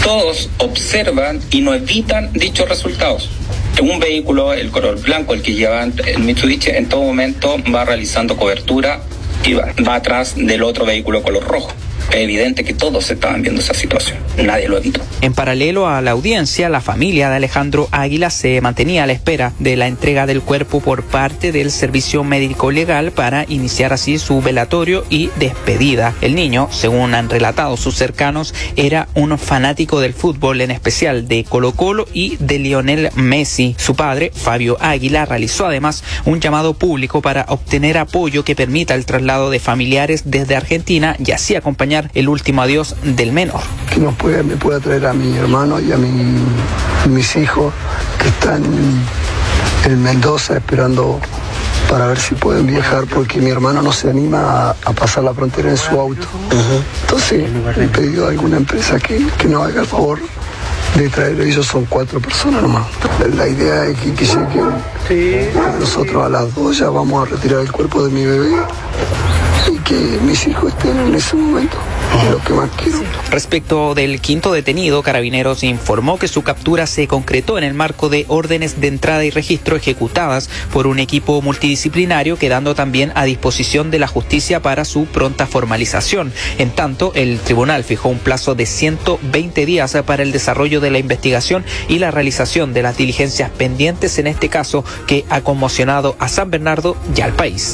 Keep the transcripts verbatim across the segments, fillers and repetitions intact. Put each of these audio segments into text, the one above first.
Todos observan y no evitan dichos resultados. Un vehículo, el color blanco, el que lleva el Mitsubishi, en todo momento va realizando cobertura y va, va atrás del otro vehículo color rojo. Es evidente que todos estaban viendo esa situación, nadie lo evitó. En paralelo a la audiencia, la familia de Alejandro Águila se mantenía a la espera de la entrega del cuerpo por parte del Servicio Médico Legal para iniciar así su velatorio y despedida. El niño, según han relatado sus cercanos, era un fanático del fútbol, en especial de Colo-Colo y de Lionel Messi. Su padre, Fabio Águila, realizó además un llamado público para obtener apoyo que permita el traslado de familiares desde Argentina y así acompañar el último adiós del menor. Que nos puede, me pueda traer a mi hermano y a mi, mis hijos que están en Mendoza esperando para ver si pueden viajar, porque mi hermano no se anima a, a pasar la frontera en su auto. Uh-huh. Entonces he pedido a alguna empresa que, que nos haga el favor de traer, ellos son cuatro personas nomás. La, la idea es que, que lleguen. Sí. Nosotros a las dos ya vamos a retirar el cuerpo de mi bebé y que mis hijos estén en ese momento. Es lo que más quiero. Respecto del quinto detenido, Carabineros informó que su captura se concretó en el marco de órdenes de entrada y registro ejecutadas por un equipo multidisciplinario, quedando también a disposición de la justicia para su pronta formalización. En tanto, el tribunal fijó un plazo de ciento veinte días para el desarrollo de la investigación y la realización de las diligencias pendientes en este caso, que ha conmocionado a San Bernardo y al país.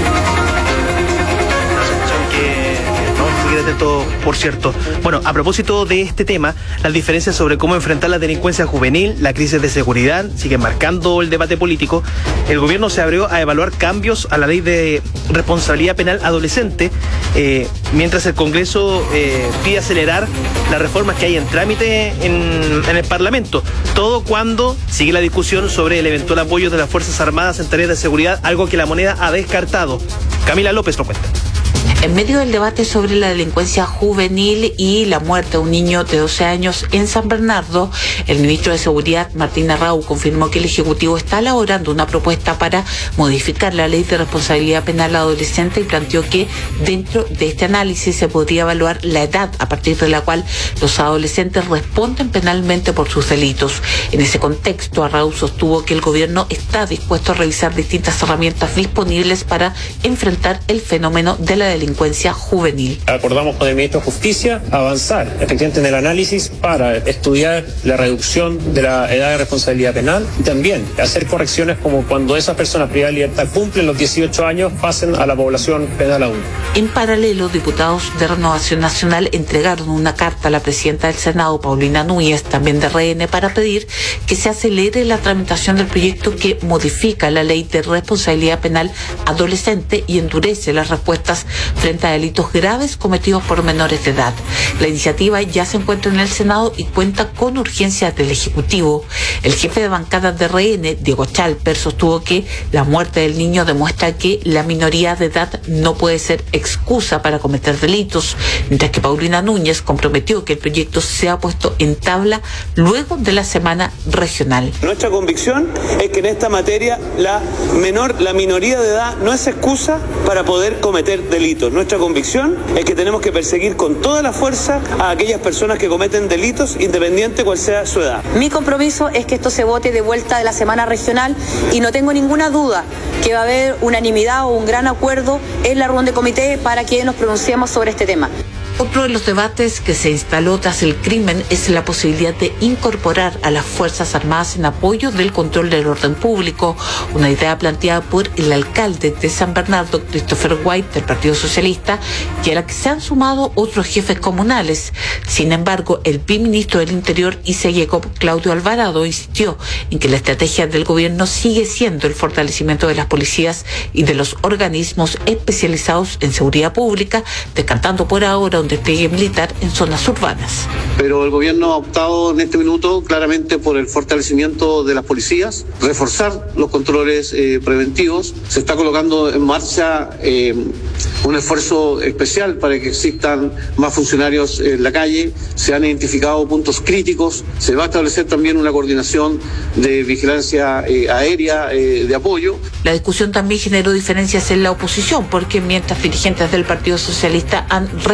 Atento, por cierto. Bueno, a propósito de este tema, las diferencias sobre cómo enfrentar la delincuencia juvenil, la crisis de seguridad, siguen marcando el debate político. El gobierno se abrió a evaluar cambios a la ley de responsabilidad penal adolescente, eh, mientras el Congreso eh, pide acelerar las reformas que hay en trámite en, en el Parlamento. Todo cuando sigue la discusión sobre el eventual apoyo de las Fuerzas Armadas en tareas de seguridad, algo que la moneda ha descartado. Camila López lo cuenta. En medio del debate sobre la delincuencia juvenil y la muerte de un niño de doce años en San Bernardo, el ministro de Seguridad, Martín Arrau, confirmó que el Ejecutivo está elaborando una propuesta para modificar la ley de responsabilidad penal adolescente y planteó que dentro de este análisis se podría evaluar la edad a partir de la cual los adolescentes responden penalmente por sus delitos. En ese contexto, Arrau sostuvo que el gobierno está dispuesto a revisar distintas herramientas disponibles para enfrentar el fenómeno de la delincuencia juvenil. Acordamos con el ministro de Justicia avanzar efectivamente en el análisis para estudiar la reducción de la edad de responsabilidad penal y también hacer correcciones como cuando esas personas privadas de libertad cumplen los dieciocho años pasen a la población penal aún. En paralelo, diputados de Renovación Nacional entregaron una carta a la presidenta del Senado, Paulina Núñez, también de R N, para pedir que se acelere la tramitación del proyecto que modifica la ley de responsabilidad penal adolescente y endurece las respuestas frente a delitos graves cometidos por menores de edad. La iniciativa ya se encuentra en el Senado y cuenta con urgencias del Ejecutivo. El jefe de bancada de R N, Diego Chalper, sostuvo que la muerte del niño demuestra que la minoría de edad no puede ser excusa para cometer delitos, mientras que Paulina Núñez comprometió que el proyecto sea puesto en tabla luego de la semana regional. Nuestra convicción es que en esta materia la menor, la minoría de edad no es excusa para poder cometer delitos. Nuestra convicción es que tenemos que perseguir con toda la fuerza a aquellas personas que cometen delitos, independiente cual sea su edad. Mi compromiso es que esto se vote de vuelta de la semana regional y no tengo ninguna duda que va a haber unanimidad o un gran acuerdo en la reunión de comité para que nos pronunciemos sobre este tema. Otro de los debates que se instaló tras el crimen es la posibilidad de incorporar a las Fuerzas Armadas en apoyo del control del orden público, una idea planteada por el alcalde de San Bernardo, Christopher White, del Partido Socialista, y a la que se han sumado otros jefes comunales. Sin embargo, el viceministro del Interior y Segecop, Claudio Alvarado, insistió en que la estrategia del gobierno sigue siendo el fortalecimiento de las policías y de los organismos especializados en seguridad pública, descartando por ahora un despliegue militar en zonas urbanas. Pero el gobierno ha optado en este minuto claramente por el fortalecimiento de las policías, reforzar los controles eh, preventivos. Se está colocando en marcha eh, un esfuerzo especial para que existan más funcionarios en la calle. Se han identificado puntos críticos. Se va a establecer también una coordinación de vigilancia eh, aérea eh, de apoyo. La discusión también generó diferencias en la oposición, porque mientras dirigentes del Partido Socialista han respaldado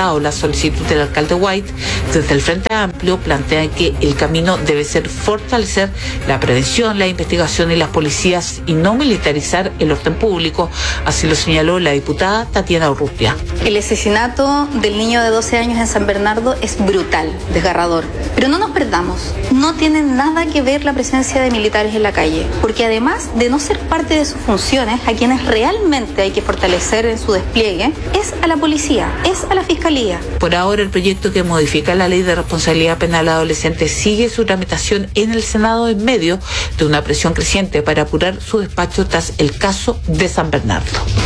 aprobado la solicitud del alcalde White, desde el Frente Amplio plantean que el camino debe ser fortalecer la prevención, la investigación y las policías y no militarizar el orden público. Así lo señaló la diputada Tatiana Urrutia. El asesinato del niño de doce años en San Bernardo es brutal, desgarrador. Pero no nos perdamos. No tiene nada que ver la presencia de militares en la calle, porque además de no ser parte de sus funciones, a quienes realmente hay que fortalecer en su despliegue es a la policía, es a la fiscalía. Por ahora, el proyecto que modifica la ley de responsabilidad penal adolescente sigue su tramitación en el Senado en medio de una presión creciente para apurar su despacho tras el caso de San Bernardo.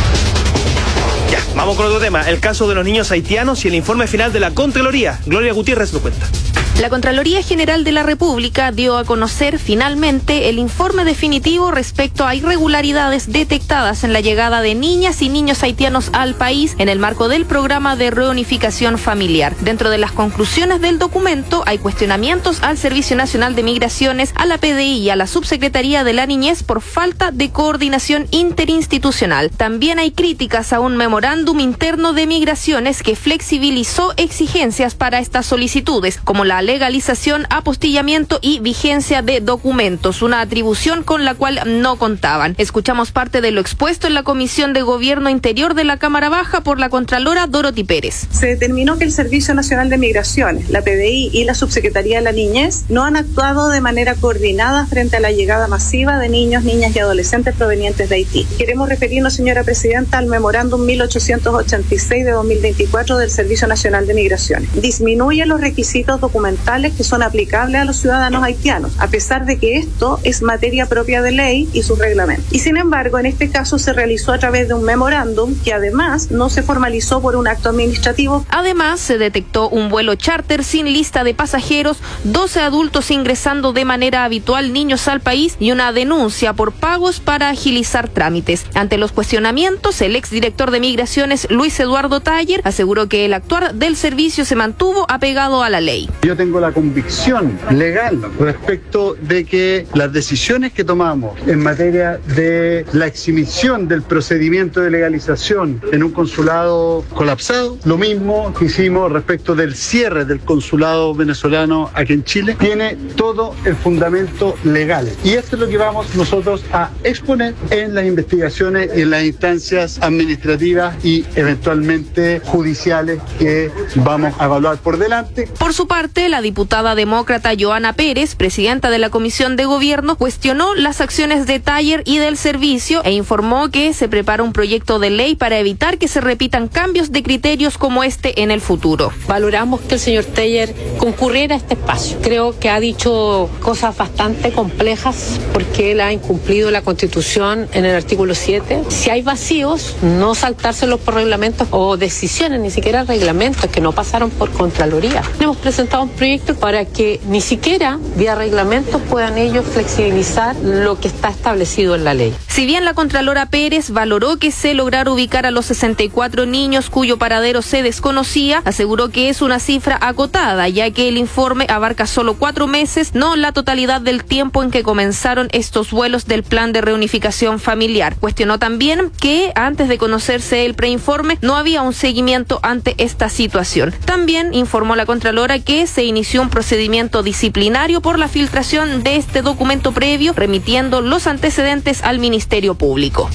Ya, vamos con otro tema, el caso de los niños haitianos y el informe final de la Contraloría. Gloria Gutiérrez lo cuenta. La Contraloría General de la República dio a conocer finalmente el informe definitivo respecto a irregularidades detectadas en la llegada de niñas y niños haitianos al país en el marco del programa de reunificación familiar. Dentro de las conclusiones del documento hay cuestionamientos al Servicio Nacional de Migraciones, a la P D I y a la Subsecretaría de la Niñez por falta de coordinación interinstitucional. También hay críticas a un memorándum interno de migraciones que flexibilizó exigencias para estas solicitudes, como la legalización, apostillamiento y vigencia de documentos, una atribución con la cual no contaban. Escuchamos parte de lo expuesto en la Comisión de Gobierno Interior de la Cámara Baja por la Contralora Dorothy Pérez. Se determinó que el Servicio Nacional de Migraciones, la P D I y la Subsecretaría de la Niñez no han actuado de manera coordinada frente a la llegada masiva de niños, niñas y adolescentes provenientes de Haití. Queremos referirnos, señora Presidenta, al memorándum mil ochocientos ochenta y seis de dos mil veinticuatro del Servicio Nacional de Migraciones. Disminuye los requisitos documentales que son aplicables a los ciudadanos haitianos, a pesar de que esto es materia propia de ley y sus reglamentos. Y sin embargo, en este caso se realizó a través de un memorándum que además no se formalizó por un acto administrativo. Además, se detectó un vuelo charter sin lista de pasajeros, doce adultos ingresando de manera habitual niños al país y una denuncia por pagos para agilizar trámites. Ante los cuestionamientos, el exdirector de Migraciones, Luis Eduardo Taller, aseguró que el actuar del servicio se mantuvo apegado a la ley. Yo tengo la convicción legal respecto de que las decisiones que tomamos en materia de la exhibición del procedimiento de legalización en un consulado colapsado, lo mismo que hicimos respecto del cierre del consulado venezolano aquí en Chile, tiene todo el fundamento legal. Y esto es lo que vamos nosotros a exponer en las investigaciones y en las instancias administrativas y eventualmente judiciales que vamos a evaluar por delante. Por su parte, la diputada demócrata Joana Pérez, presidenta de la Comisión de Gobierno, cuestionó las acciones de Taller y del servicio e informó que se prepara un proyecto de ley para evitar que se repitan cambios de criterios como este en el futuro. Valoramos que el señor Taller concurriera a este espacio. Creo que ha dicho cosas bastante complejas porque él ha incumplido la Constitución en el artículo siete. Si hay vacíos, no saltárselos por reglamentos o decisiones, ni siquiera reglamentos que no pasaron por Contraloría. Hemos presentado un proyecto para que ni siquiera vía reglamentos puedan ellos flexibilizar lo que está establecido en la ley. Si bien la Contralora Pérez valoró que se lograra ubicar a los sesenta y cuatro niños cuyo paradero se desconocía, aseguró que es una cifra acotada, ya que el informe abarca solo cuatro meses, no la totalidad del tiempo en que comenzaron estos vuelos del plan de reunificación familiar. Cuestionó también que antes de conocerse el preinforme no había un seguimiento ante esta situación. También informó la Contralora que se inició un procedimiento disciplinario por la filtración de este documento previo, remitiendo los antecedentes al Ministerio Público.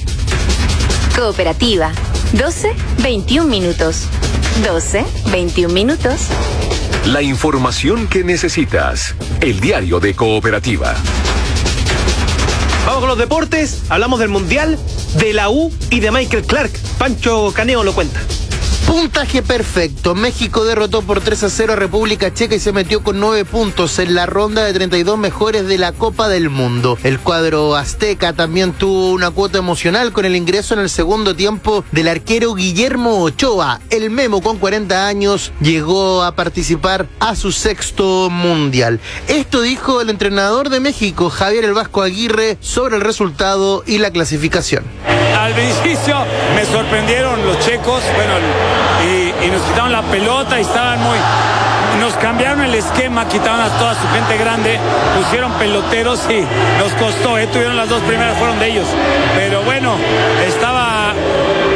Cooperativa, doce veintiún minutos. doce veintiún minutos. La información que necesitas. El diario de Cooperativa. Vamos con los deportes. Hablamos del Mundial, de la U y de Michael Clark. Pancho Caneo lo cuenta. Puntaje perfecto. México derrotó por tres a cero a República Checa y se metió con nueve puntos en la ronda de treinta y dos mejores de la Copa del Mundo. El cuadro azteca también tuvo una cuota emocional con el ingreso en el segundo tiempo del arquero Guillermo Ochoa. El Memo, con cuarenta años, llegó a participar a su sexto mundial. Esto dijo el entrenador de México, Javier El Vasco Aguirre, sobre el resultado y la clasificación. Al principio me sorprendieron los checos, bueno, y, y nos quitaron la pelota y estaban muy... Nos cambiaron el esquema, quitaron a toda su gente grande, pusieron peloteros y nos costó, ¿eh? Tuvieron las dos primeras, fueron de ellos. Pero bueno, estaba claro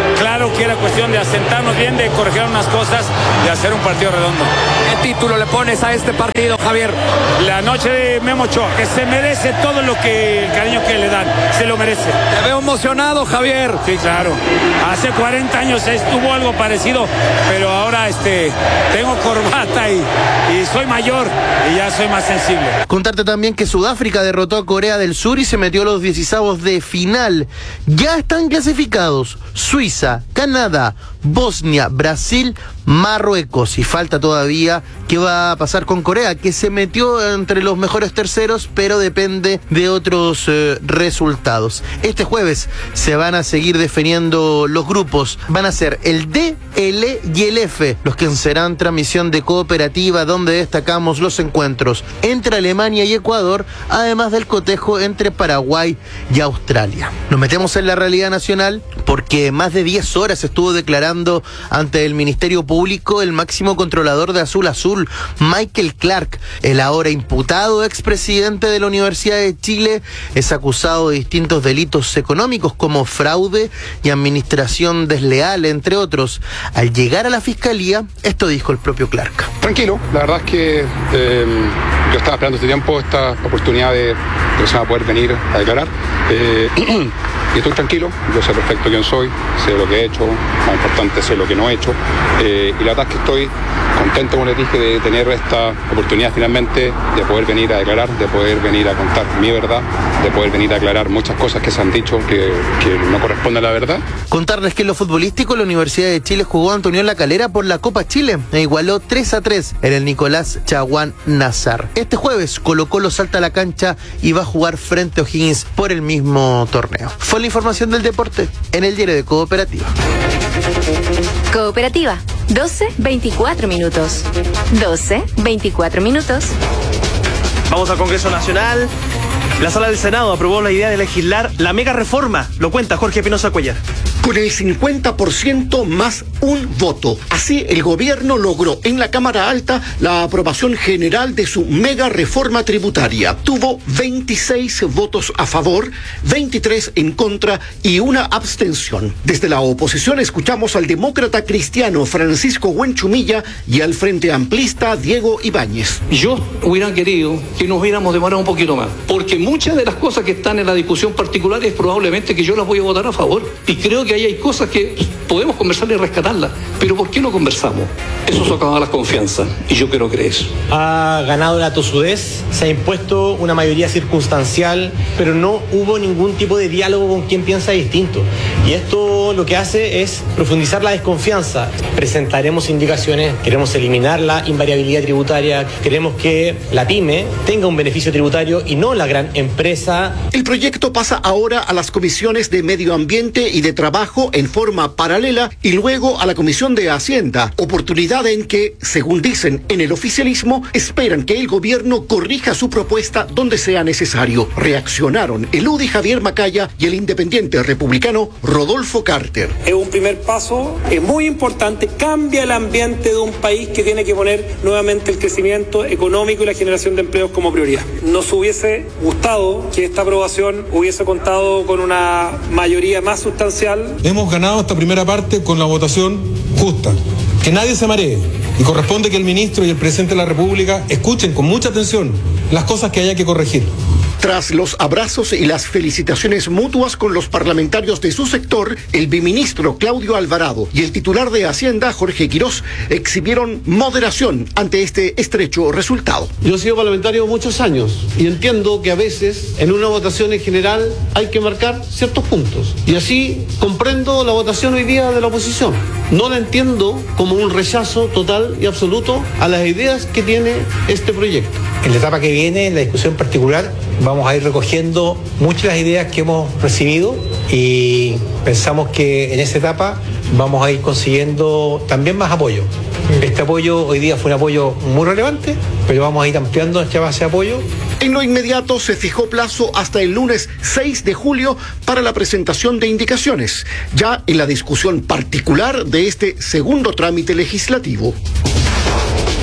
claro que era cuestión de asentarnos bien, de corregir unas cosas, de hacer un partido redondo. ¿Qué título le pones a este partido, Javier? La noche de Memo Ochoa, que se merece todo lo que el cariño que le dan, se lo merece. Te veo emocionado, Javier. Sí, claro. Hace cuarenta años estuvo algo parecido, pero ahora este tengo corbata y, y soy mayor y ya soy más sensible. Contarte también que Sudáfrica derrotó a Corea del Sur y se metió a los dieciseisavos de final. Ya están clasificados Suiza, Canadá, Bosnia, Brasil, Marruecos. Y falta todavía qué va a pasar con Corea, que se metió entre los mejores terceros, pero depende de otros eh, resultados. Este jueves se van a seguir definiendo los grupos. Van a ser el D, el E y el F, los que serán transmisión de Cooperativa, donde destacamos los encuentros entre Alemania y Ecuador, además del cotejo entre Paraguay y Australia. Nos metemos en la realidad nacional porque más de diez horas estuvo declarando ante el Ministerio Público el máximo controlador de Azul Azul, Michael Clark. El ahora imputado expresidente de la Universidad de Chile es acusado de distintos delitos económicos como fraude y administración desleal, entre otros. Al llegar a la fiscalía, esto dijo el propio Clark. Tranquilo, la verdad es que eh, yo estaba esperando este tiempo esta oportunidad de, de que se va a poder venir a declarar. Eh, y estoy tranquilo, yo sé perfecto quién soy, sé lo que he hecho, más importante sé lo que no he hecho. Eh, y la verdad es que estoy contento, como les dije, de tener esta oportunidad finalmente de poder venir a declarar, de poder venir a contar mi verdad, de poder venir a aclarar muchas cosas que se han dicho que, que no corresponden a la verdad. Contarles que en lo futbolístico la Universidad de Chile jugó a Antonio La Calera por la Copa Chile e igualó tres a tres en el Nicolás Chaguán Nazar. Este jueves Colo-Colo salta a la cancha y va a jugar frente a O'Higgins por el mismo torneo. Fue la información del deporte en el diario de Cooperativa. Cooperativa, doce veinticuatro minutos. doce veinticuatro minutos. Vamos al Congreso Nacional. La Sala del Senado aprobó la idea de legislar la mega reforma. Lo cuenta Jorge Pinoza Cuellar. Con el cincuenta por ciento más un voto. Así, el gobierno logró en la Cámara Alta la aprobación general de su mega reforma tributaria. Tuvo veintiséis votos a favor, veintitrés en contra y una abstención. Desde la oposición escuchamos al demócrata cristiano Francisco Huenchumilla y al Frente Amplista Diego Ibáñez. Yo hubiera querido que nos hubiéramos demorado un poquito más, porque muchas de las cosas que están en la discusión particular es probablemente que yo las voy a votar a favor. Y creo que ahí hay cosas que podemos conversar y rescatarlas, pero ¿por qué no conversamos? Eso socava la confianza y yo quiero creer eso. Ha ganado la tosudez, se ha impuesto una mayoría circunstancial, pero no hubo ningún tipo de diálogo con quien piensa distinto. Y esto lo que hace es profundizar la desconfianza. Presentaremos indicaciones, queremos eliminar la invariabilidad tributaria, queremos que la pyme tenga un beneficio tributario y no la gran empresa. El proyecto pasa ahora a las comisiones de Medio Ambiente y de Trabajo en forma paralela y luego a la Comisión de Hacienda, oportunidad en que, según dicen en el oficialismo, esperan que el gobierno corrija su propuesta donde sea necesario. Reaccionaron el U D I Javier Macaya y el independiente republicano Rodolfo Carter. Es un primer paso, es muy importante, cambia el ambiente de un país que tiene que poner nuevamente el crecimiento económico y la generación de empleos como prioridad. Nos hubiese gustado que esta aprobación hubiese contado con una mayoría más sustancial. Hemos ganado esta primera parte con la votación justa. Que nadie se maree y corresponde que el ministro y el presidente de la República escuchen con mucha atención las cosas que haya que corregir. Tras los abrazos y las felicitaciones mutuas con los parlamentarios de su sector, el biministro Claudio Alvarado y el titular de Hacienda, Jorge Quirós, exhibieron moderación ante este estrecho resultado. Yo he sido parlamentario muchos años y entiendo que a veces en una votación en general hay que marcar ciertos puntos. Y así comprendo la votación hoy día de la oposición. No la entiendo como un rechazo total y absoluto a las ideas que tiene este proyecto. En la etapa que viene, en la discusión particular, vamos a ir recogiendo muchas de las ideas que hemos recibido y pensamos que en esa etapa vamos a ir consiguiendo también más apoyo. Este apoyo hoy día fue un apoyo muy relevante, pero vamos a ir ampliando nuestra base de apoyo. En lo inmediato se fijó plazo hasta el lunes seis de julio para la presentación de indicaciones, ya en la discusión particular de este segundo trámite legislativo.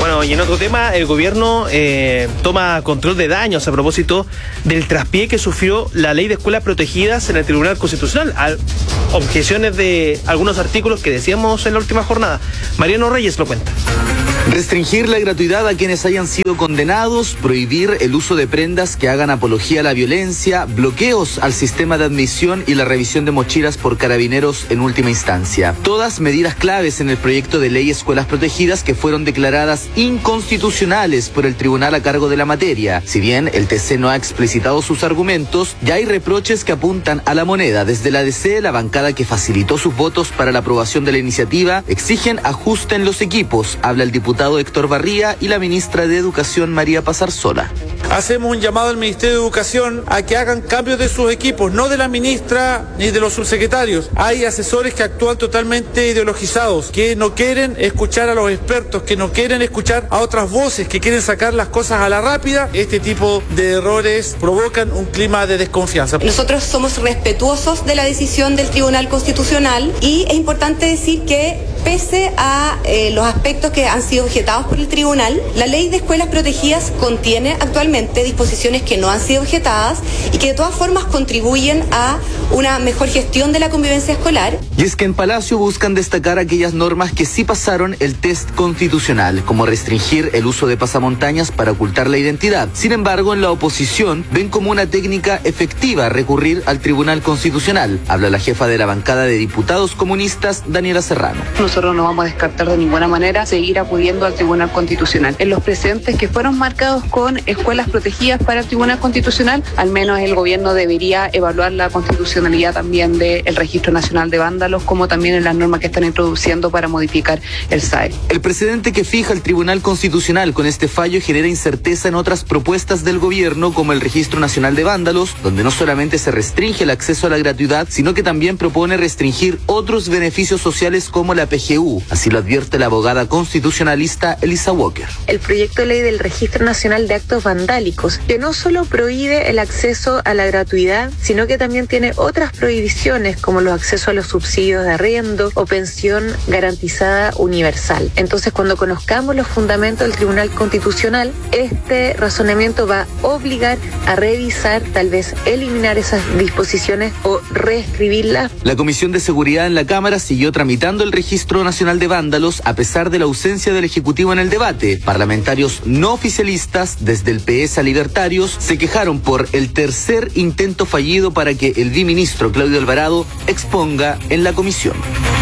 Bueno, y en otro tema, el gobierno eh, toma control de daños a propósito del traspié que sufrió la ley de escuelas protegidas en el Tribunal Constitucional. Al, objeciones de algunos artículos que decíamos en la última jornada. Mariano Reyes lo cuenta. Restringir la gratuidad a quienes hayan sido condenados, prohibir el uso de prendas que hagan apología a la violencia, bloqueos al sistema de admisión y la revisión de mochilas por carabineros en última instancia. Todas medidas claves en el proyecto de ley Escuelas Protegidas que fueron declaradas inconstitucionales por el tribunal a cargo de la materia. Si bien el T C no ha explicitado sus argumentos, ya hay reproches que apuntan a la moneda. Desde la D C, la bancada que facilitó sus votos para la aprobación de la iniciativa, exigen ajuste en los equipos. Habla el diputado Héctor Barría y la ministra de Educación María Pazarzola. Hacemos un llamado al Ministerio de Educación a que hagan cambios de sus equipos, no de la ministra ni de los subsecretarios. Hay asesores que actúan totalmente ideologizados, que no quieren escuchar a los expertos, que no quieren escuchar a otras voces, que quieren sacar las cosas a la rápida. Este tipo de errores provocan un clima de desconfianza. Nosotros somos respetuosos de la decisión del Tribunal Constitucional y es importante decir que pese a eh, los aspectos que han sido objetados por el tribunal, la ley de escuelas protegidas contiene actualmente disposiciones que no han sido objetadas y que de todas formas contribuyen a una mejor gestión de la convivencia escolar. Y es que en Palacio buscan destacar aquellas normas que sí pasaron el test constitucional, como restringir el uso de pasamontañas para ocultar la identidad. Sin embargo, en la oposición ven como una técnica efectiva recurrir al Tribunal Constitucional. Habla la jefa de la bancada de diputados comunistas, Daniela Serrano. Nosotros no vamos a descartar de ninguna manera seguir acudiendo al Tribunal Constitucional. En los precedentes que fueron marcados con escuelas protegidas para el Tribunal Constitucional, al menos el gobierno debería evaluar la constitucionalidad también del Registro Nacional de Vándalos, como también en las normas que están introduciendo para modificar el S A E. El precedente que fija el Tribunal Constitucional con este fallo genera incerteza en otras propuestas del gobierno, como el Registro Nacional de Vándalos, donde no solamente se restringe el acceso a la gratuidad, sino que también propone restringir otros beneficios sociales como la P G U. Así lo advierte la abogada constitucionalista Elisa Walker. El proyecto de ley del Registro Nacional de Actos Vandálicos, que no solo prohíbe el acceso a la gratuidad, sino que también tiene otras prohibiciones como los accesos a los subsidios de arriendo o pensión garantizada universal. Entonces, cuando conozcamos los fundamentos del Tribunal Constitucional, este razonamiento va a obligar a revisar, tal vez eliminar esas disposiciones o reescribirlas. La Comisión de Seguridad en la Cámara siguió tramitando el Registro Nacional de Vándalos a pesar de la ausencia del Ejecutivo en el debate. Parlamentarios no oficialistas, desde el P S a Libertarios, se quejaron por el tercer intento fallido para que el viceministro Claudio Alvarado exponga en la comisión.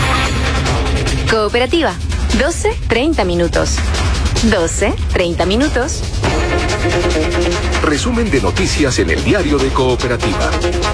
Cooperativa, doce treinta minutos. doce treinta minutos. Resumen de noticias en el diario de Cooperativa.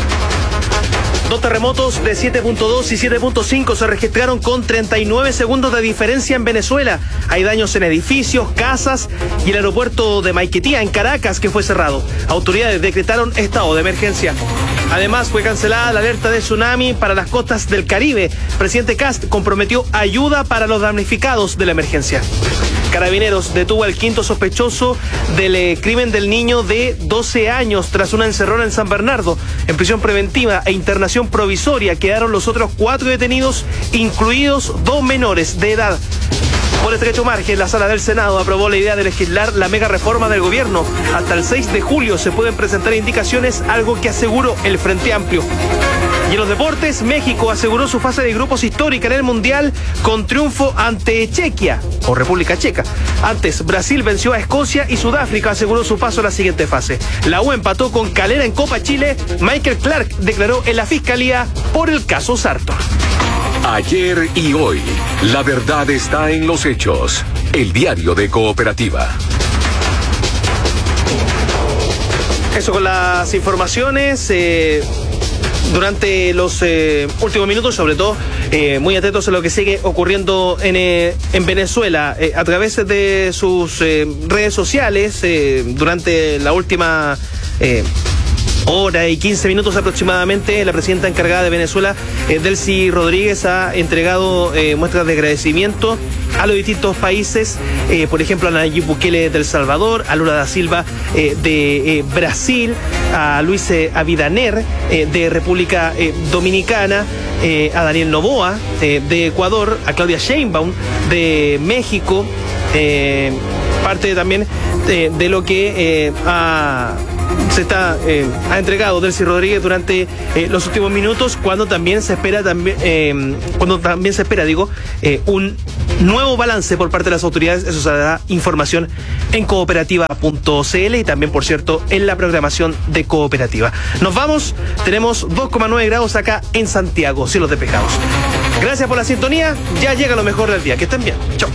Dos terremotos de siete punto dos y siete punto cinco se registraron con treinta y nueve segundos de diferencia en Venezuela. Hay daños en edificios, casas y el aeropuerto de Maiquetía, en Caracas, que fue cerrado. Autoridades decretaron estado de emergencia. Además, fue cancelada la alerta de tsunami para las costas del Caribe. Presidente Kast comprometió ayuda para los damnificados de la emergencia. Carabineros detuvo al quinto sospechoso del eh, crimen del niño de doce años tras una encerrona en San Bernardo. En prisión preventiva e internación provisoria quedaron los otros cuatro detenidos, incluidos dos menores de edad. Por estrecho margen, la Sala del Senado aprobó la idea de legislar la mega reforma del gobierno. Hasta el seis de julio se pueden presentar indicaciones, algo que aseguró el Frente Amplio. Y en los deportes, México aseguró su fase de grupos histórica en el Mundial con triunfo ante Chequia, o República Checa. Antes, Brasil venció a Escocia y Sudáfrica aseguró su paso a la siguiente fase. La U empató con Calera en Copa Chile. Michael Clark declaró en la Fiscalía por el caso Sartor. Ayer y hoy, la verdad está en los hechos. El diario de Cooperativa. Eso con las informaciones. Eh... Durante los eh, últimos minutos, sobre todo, eh, muy atentos a lo que sigue ocurriendo en, eh, en Venezuela. Eh, a través de sus eh, redes sociales, eh, durante la última eh, hora y quince minutos aproximadamente, la presidenta encargada de Venezuela, eh, Delcy Rodríguez, ha entregado eh, muestras de agradecimiento a los distintos países, eh, por ejemplo a Nayib Bukele de El Salvador, a Lula da Silva eh, de eh, Brasil, a Luis eh, Abinader eh, de República eh, Dominicana, eh, a Daniel Noboa eh, de Ecuador, a Claudia Sheinbaum de México, eh, parte también de, de lo que eh, ha... se está eh, ha entregado Delcy Rodríguez durante eh, los últimos minutos, cuando también se espera también eh, cuando también se espera digo eh, un nuevo balance por parte de las autoridades. Eso se dará información en cooperativa punto c l y también, por cierto, en la programación de Cooperativa. Nos vamos, tenemos dos coma nueve grados acá en Santiago, cielos despejados. Gracias por la sintonía, ya llega lo mejor del día, que estén bien, chao.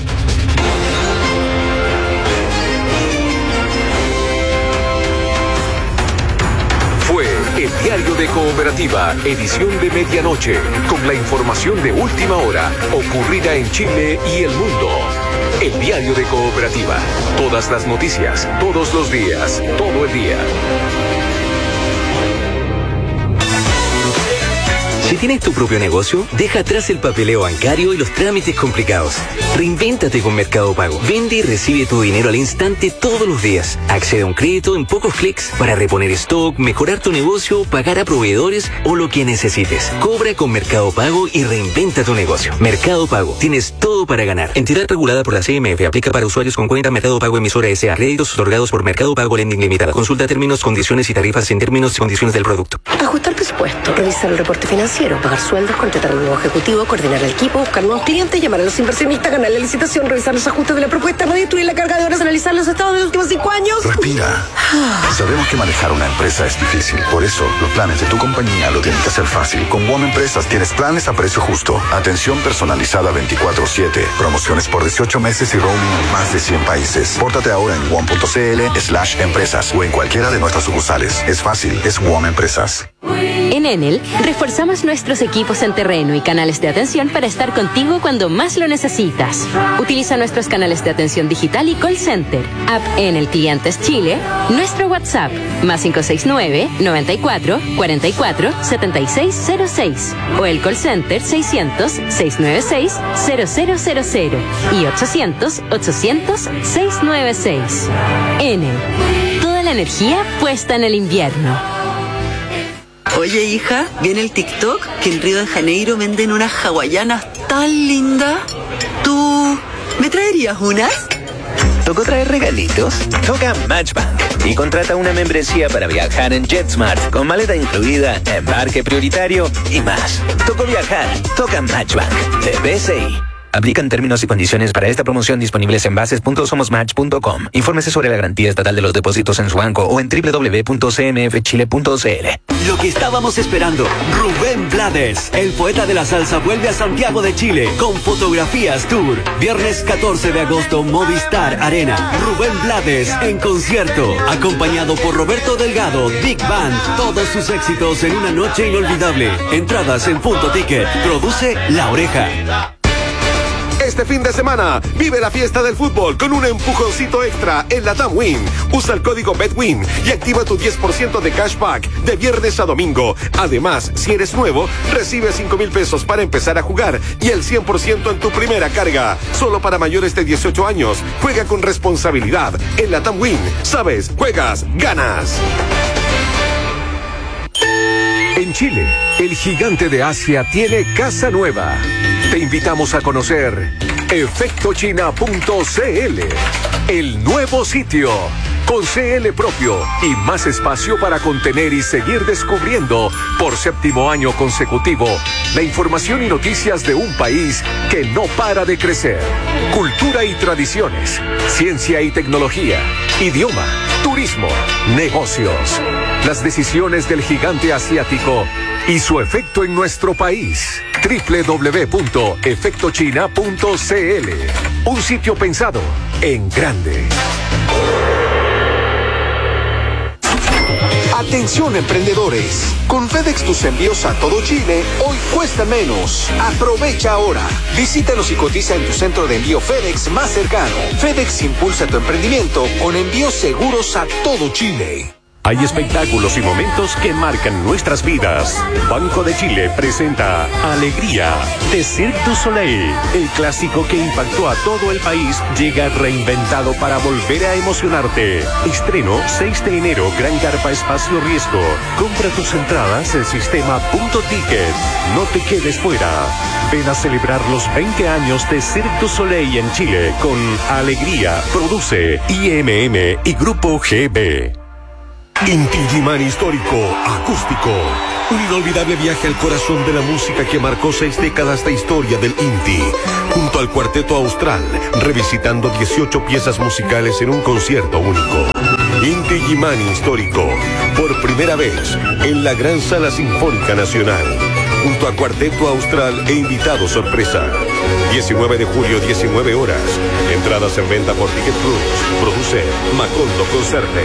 El Diario de Cooperativa, edición de medianoche, con la información de última hora, ocurrida en Chile y el mundo. El Diario de Cooperativa, todas las noticias, todos los días, todo el día. Si tienes tu propio negocio, deja atrás el papeleo bancario y los trámites complicados. Reinvéntate con Mercado Pago. Vende y recibe tu dinero al instante todos los días. Accede a un crédito en pocos clics para reponer stock, mejorar tu negocio, pagar a proveedores o lo que necesites. Cobra con Mercado Pago y reinventa tu negocio. Mercado Pago. Tienes todo para ganar. Entidad regulada por la C M F. Aplica para usuarios con cuenta Mercado Pago Emisora S A. Créditos otorgados por Mercado Pago Lending Limitada. Consulta términos, condiciones y tarifas en términos y condiciones del producto. Ajustar presupuesto, revisar el reporte financiero, pagar sueldos, contratar a un nuevo ejecutivo, coordinar el equipo, buscar nuevos clientes, llamar a los inversionistas, ganar la licitación, revisar los ajustes de la propuesta, redistribuir la carga de horas, analizar los estados de los últimos cinco años. Respira. Sabemos que manejar una empresa es difícil. Por eso, los planes de tu compañía lo tienen que hacer fácil. Con WOM Empresas tienes planes a precio justo, atención personalizada veinticuatro siete, promociones por dieciocho meses y roaming en más de cien países. Pórtate ahora en wom punto c l slash empresas o en cualquiera de nuestras sucursales. Es fácil, es WOM Empresas. En Enel, reforzamos nuestros equipos en terreno y canales de atención para estar contigo cuando más lo necesitas. Utiliza nuestros canales de atención digital y call center, app Enel Clientes Chile, nuestro WhatsApp, más cinco seis nueve, noventa y cuatro, cuarenta y cuatro, setenta y seis cero seis, o el call center seiscientos, seiscientos noventa y seis, cero cero cero cero y ochocientos, ochocientos, seiscientos noventa y seis. Enel, toda la energía puesta en el invierno. Oye, hija, ¿viene el TikTok? Que en Río de Janeiro venden unas hawaianas tan lindas. ¿Tú me traerías unas? ¿Tocó traer regalitos? Toca Matchbank y contrata una membresía para viajar en JetSmart con maleta incluida, embarque prioritario y más. Tocó viajar. Toca Matchbank de B C I. Aplican términos y condiciones para esta promoción disponibles en bases punto somos match punto com. Infórmese sobre la garantía estatal de los depósitos en su banco o en doble u doble u doble u punto c m f chile punto c l. Lo que estábamos esperando, Rubén Blades, el poeta de la salsa, vuelve a Santiago de Chile con Fotografías Tour. Viernes catorce de agosto, Movistar Arena. Rubén Blades en concierto, acompañado por Roberto Delgado, Big Band. Todos sus éxitos en una noche inolvidable. Entradas en Punto Ticket. Produce La Oreja. Este fin de semana, vive la fiesta del fútbol con un empujoncito extra en la TAM Win. Usa el código BETWIN y activa tu diez por ciento de cashback de viernes a domingo. Además, si eres nuevo, recibe cinco mil pesos para empezar a jugar y el cien por ciento en tu primera carga. Solo para mayores de dieciocho años. Juega con responsabilidad. En la TAM Win, sabes, juegas, ganas. En Chile, el gigante de Asia tiene casa nueva. Te invitamos a conocer efecto china punto c l, el nuevo sitio, con C L propio y más espacio para contener y seguir descubriendo por séptimo año consecutivo la información y noticias de un país que no para de crecer. Cultura y tradiciones, ciencia y tecnología, idioma, turismo, negocios. Las decisiones del gigante asiático y su efecto en nuestro país. doble u doble u doble u punto efecto china punto c l. Un sitio pensado en grande. Atención emprendedores, con FedEx tus envíos a todo Chile hoy cuestan menos. Aprovecha ahora. Visítanos y cotiza en tu centro de envío FedEx más cercano. FedEx impulsa tu emprendimiento con envíos seguros a todo Chile. Hay espectáculos y momentos que marcan nuestras vidas. Banco de Chile presenta Alegría de Cirque du Soleil. El clásico que impactó a todo el país llega reinventado para volver a emocionarte. Estreno seis de enero, Gran Carpa Espacio Riesgo. Compra tus entradas en sistema punto ticket. No te quedes fuera. Ven a celebrar los veinte años de Cirque du Soleil en Chile con Alegría. Produce I M M y Grupo G B. Inti Illimani Histórico Acústico. Un inolvidable viaje al corazón de la música que marcó seis décadas de historia del Inti. Junto al Cuarteto Austral, revisitando dieciocho piezas musicales en un concierto único. Inti Illimani Histórico, por primera vez en la Gran Sala Sinfónica Nacional. Junto a Cuarteto Austral e invitado sorpresa. diecinueve de julio, diecinueve horas. Entradas en venta por Ticket Plus. Produce Macondo Concerte.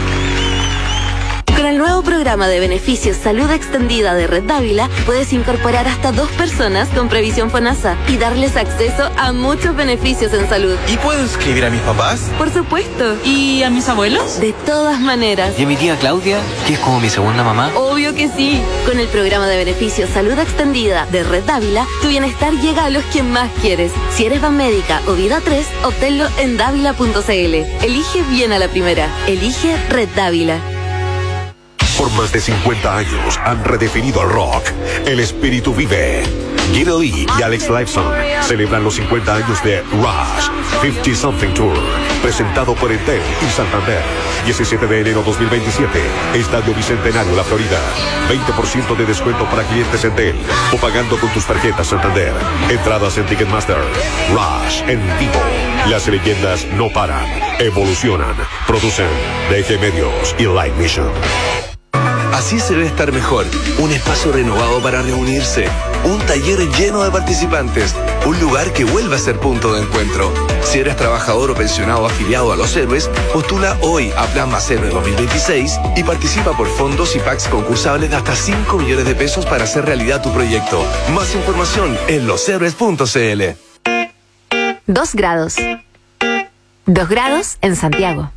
Con el nuevo programa de beneficios Salud Extendida de Red Dávila, puedes incorporar hasta dos personas con previsión FONASA y darles acceso a muchos beneficios en salud. ¿Y puedo inscribir a mis papás? Por supuesto. ¿Y a mis abuelos? De todas maneras. ¿Y a mi tía Claudia, que es como mi segunda mamá? Obvio que sí. Con el programa de beneficios Salud Extendida de Red Dávila, tu bienestar llega a los que más quieres. Si eres Banmédica o Vida tres, obténlo en dávila punto c l. Elige bien a la primera. Elige Red Dávila. Por más de cincuenta años han redefinido el rock. El espíritu vive. Guido Lee y Alex Lifeson celebran los cincuenta años de Rush cincuenta Something Tour, presentado por Entel y Santander. diecisiete de enero dos mil veintisiete, Estadio Bicentenario, La Florida. veinte por ciento de descuento para clientes Entel o pagando con tus tarjetas Santander. Entradas en Ticketmaster. Rush en vivo. Las leyendas no paran, evolucionan. Producen D G Medios y Live Mission. Así se debe estar mejor. Un espacio renovado para reunirse. Un taller lleno de participantes. Un lugar que vuelve a ser punto de encuentro. Si eres trabajador o pensionado afiliado a Los Héroes, postula hoy a Plan Más Héroe dos mil veintiséis y participa por fondos y packs concursables de hasta cinco millones de pesos para hacer realidad tu proyecto. Más información en los héroes punto c l. Dos grados. Dos grados en Santiago.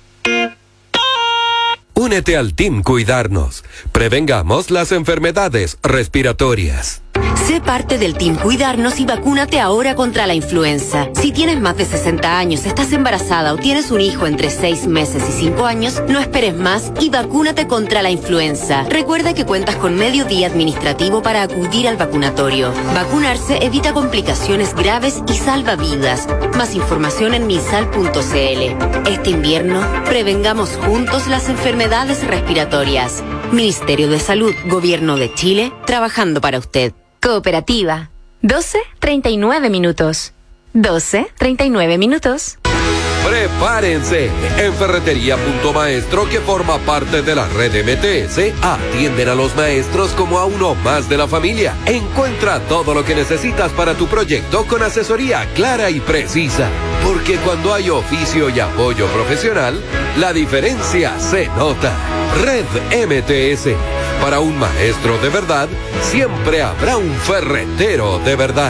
Únete al Team Cuidarnos. Prevengamos las enfermedades respiratorias. Sé parte del Team Cuidarnos y vacúnate ahora contra la influenza. Si tienes más de sesenta años, estás embarazada o tienes un hijo entre seis meses y cinco años, no esperes más y vacúnate contra la influenza. Recuerda que cuentas con medio día administrativo para acudir al vacunatorio. Vacunarse evita complicaciones graves y salva vidas. Más información en minsal punto c l. Este invierno, prevengamos juntos las enfermedades respiratorias. Ministerio de Salud, Gobierno de Chile, trabajando para usted. Cooperativa. doce treinta y nueve minutos. doce treinta y nueve minutos. Prepárense. En Ferretería Punto Maestro, que forma parte de la red M T S, atienden a los maestros como a uno más de la familia. Encuentra todo lo que necesitas para tu proyecto con asesoría clara y precisa. Porque cuando hay oficio y apoyo profesional, la diferencia se nota. Red M T S. Para un maestro de verdad, siempre habrá un ferretero de verdad.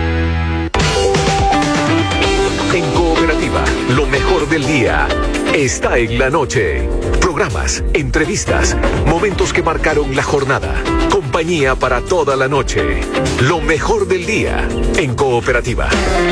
En Cooperativa, lo mejor del día está en la noche. Programas, entrevistas, momentos que marcaron la jornada. Compañía para toda la noche. Lo mejor del día en Cooperativa.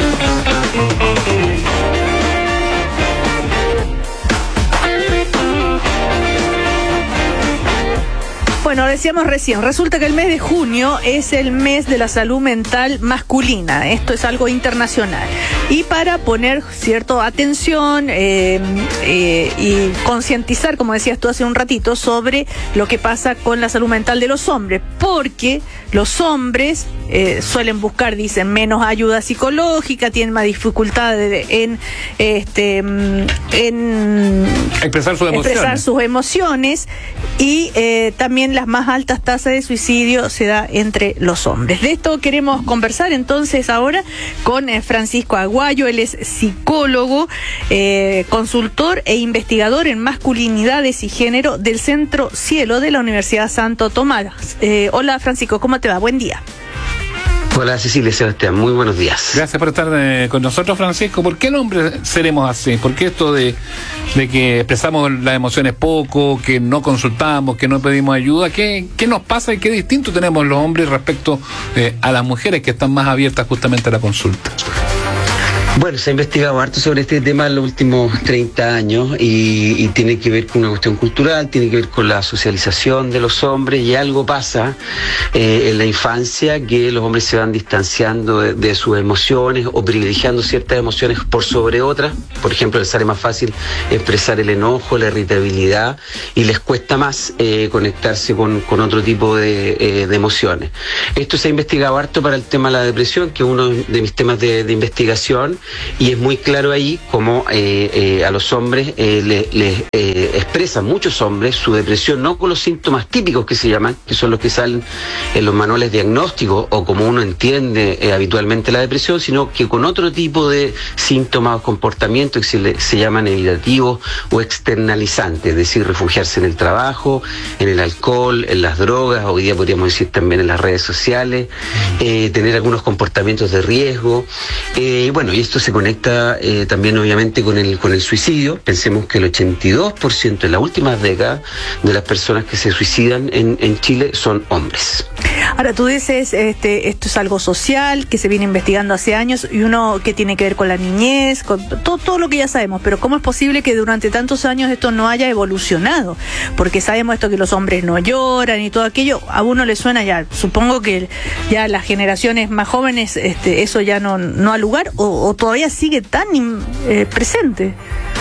Bueno, decíamos recién, resulta que el mes de junio es el mes de la salud mental masculina. Esto es algo internacional. Y para poner cierta atención eh, eh, y concientizar, como decías tú hace un ratito, sobre lo que pasa con la salud mental de los hombres. Porque los hombres eh, suelen buscar, dicen, menos ayuda psicológica, tienen más dificultades en, este, en expresar sus emociones. Expresar sus emociones y eh, también las más altas tasas de suicidio se da entre los hombres. De esto queremos conversar entonces ahora con eh, Francisco Aguayo. Él es psicólogo, eh, consultor e investigador en masculinidades y género del Centro Cielo de la Universidad Santo Tomás. Eh, hola Francisco, ¿cómo te va? Buen día. Hola Cecilia, Sebastián, muy buenos días. Gracias por estar eh, con nosotros, Francisco. ¿Por qué los hombres seremos así? ¿Por qué esto de, de que expresamos las emociones poco, que no consultamos, que no pedimos ayuda? ¿Qué, qué nos pasa y qué distinto tenemos los hombres respecto eh, a las mujeres que están más abiertas justamente a la consulta? Bueno, se ha investigado harto sobre este tema en los últimos treinta años y, y tiene que ver con una cuestión cultural, tiene que ver con la socialización de los hombres, y algo pasa eh, en la infancia que los hombres se van distanciando de, de sus emociones o privilegiando ciertas emociones por sobre otras. Por ejemplo, les sale más fácil expresar el enojo, la irritabilidad, y les cuesta más eh, conectarse con, con otro tipo de, eh, de emociones. Esto se ha investigado harto para el tema de la depresión, que es uno de mis temas de, de investigación. Y es muy claro ahí cómo eh, eh, a los hombres eh, les le, eh, expresan muchos hombres su depresión, no con los síntomas típicos que se llaman, que son los que salen en los manuales diagnósticos o como uno entiende eh, habitualmente la depresión, sino que con otro tipo de síntomas o comportamientos que se, le, se llaman evitativos o externalizantes, es decir, refugiarse en el trabajo, en el alcohol, en las drogas, hoy día podríamos decir también en las redes sociales, eh, tener algunos comportamientos de riesgo, eh, bueno, y esto se conecta eh, también obviamente con el con el suicidio. Pensemos que el ochenta y dos por ciento en las últimas décadas de las personas que se suicidan en, en Chile son hombres. Ahora tú dices, este, esto es algo social que se viene investigando hace años, y uno que tiene que ver con la niñez, con todo, todo lo que ya sabemos, pero ¿cómo es posible que durante tantos años esto no haya evolucionado? Porque sabemos esto, que los hombres no lloran y todo aquello, a uno le suena ya, supongo que ya las generaciones más jóvenes, este, eso ya no, no ha lugar, o, o todavía sigue tan eh, presente.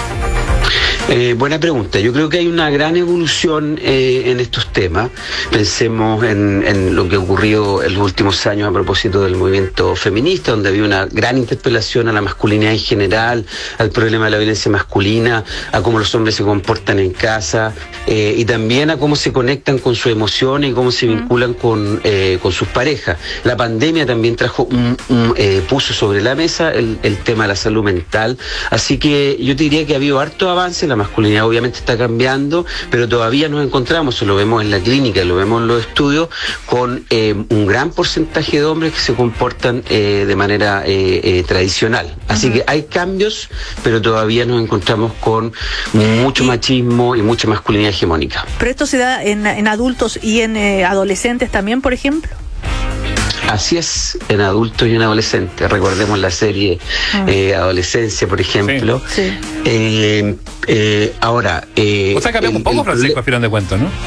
Eh, buena pregunta. Yo creo que hay una gran evolución eh, en estos temas. Pensemos en, en lo que ocurrió en los últimos años a propósito del movimiento feminista, donde había una gran interpelación a la masculinidad en general, al problema de la violencia masculina, a cómo los hombres se comportan en casa, eh, y también a cómo se conectan con sus emociones y cómo se vinculan con, eh, con sus parejas. La pandemia también trajo un, un, eh, puso sobre la mesa el, el tema de la salud mental. Así que yo te diría que ha habido harto avance. La masculinidad obviamente está cambiando, pero todavía nos encontramos, lo vemos en la clínica, lo vemos en los estudios, con eh, un gran porcentaje de hombres que se comportan eh, de manera eh, eh, tradicional. Así uh-huh. que hay cambios, pero todavía nos encontramos con mucho machismo y mucha masculinidad hegemónica. ¿Pero esto se da en, en adultos y en eh, adolescentes también, por ejemplo? Así es, en adultos y en adolescentes. Recordemos la serie eh, Adolescencia, por ejemplo. Sí. Sí. Eh, eh, ahora... Eh, o sea, cambiamos un poco, Francisco, a final de cuentas, ¿no?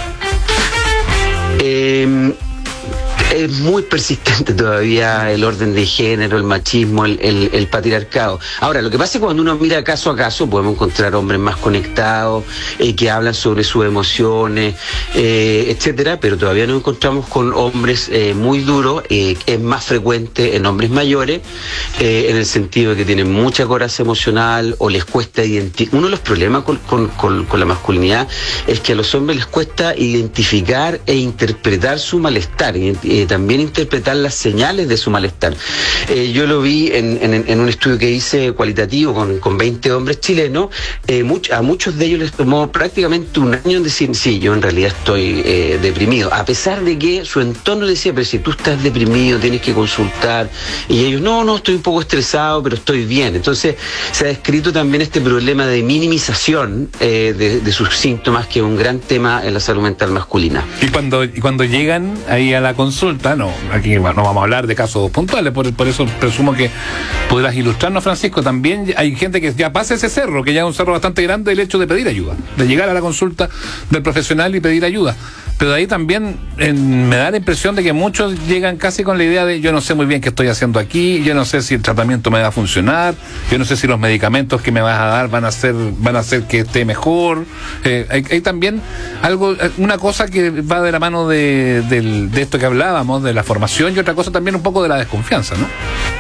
Eh, es muy persistente todavía el orden de género, el machismo, el, el, el patriarcado. Ahora, lo que pasa es que cuando uno mira caso a caso, podemos encontrar hombres más conectados, eh, que hablan sobre sus emociones, eh, etcétera, pero todavía nos encontramos con hombres eh, muy duros. Eh, es más frecuente en hombres mayores, eh, en el sentido de que tienen mucha coraza emocional o les cuesta identificar. Uno de los problemas con, con, con, con la masculinidad es que a los hombres les cuesta identificar e interpretar su malestar, y, eh, también interpretar las señales de su malestar. Eh, yo lo vi en, en, en un estudio que hice cualitativo con, con veinte hombres chilenos. Eh, much, a muchos de ellos les tomó prácticamente un año en decir, sí, yo en realidad estoy eh, deprimido, a pesar de que su entorno decía, pero si tú estás deprimido tienes que consultar, y ellos, no, no, estoy un poco estresado, pero estoy bien. Entonces se ha descrito también este problema de minimización eh, de, de sus síntomas, que es un gran tema en la salud mental masculina. Y cuando, y cuando llegan ahí a la consulta, no, aquí bueno, no vamos a hablar de casos puntuales, por, por eso presumo que podrás ilustrarnos, Francisco. También hay gente que ya pasa ese cerro, que ya es un cerro bastante grande, el hecho de pedir ayuda, de llegar a la consulta del profesional y pedir ayuda. Pero de ahí también en, me da la impresión de que muchos llegan casi con la idea de, yo no sé muy bien qué estoy haciendo aquí, yo no sé si el tratamiento me va a funcionar, yo no sé si los medicamentos que me vas a dar van a hacer, van a hacer que esté mejor. Eh, hay, hay también algo, una cosa que va de la mano de, de, de esto que hablábamos, de la formación, y otra cosa también un poco de la desconfianza, ¿no?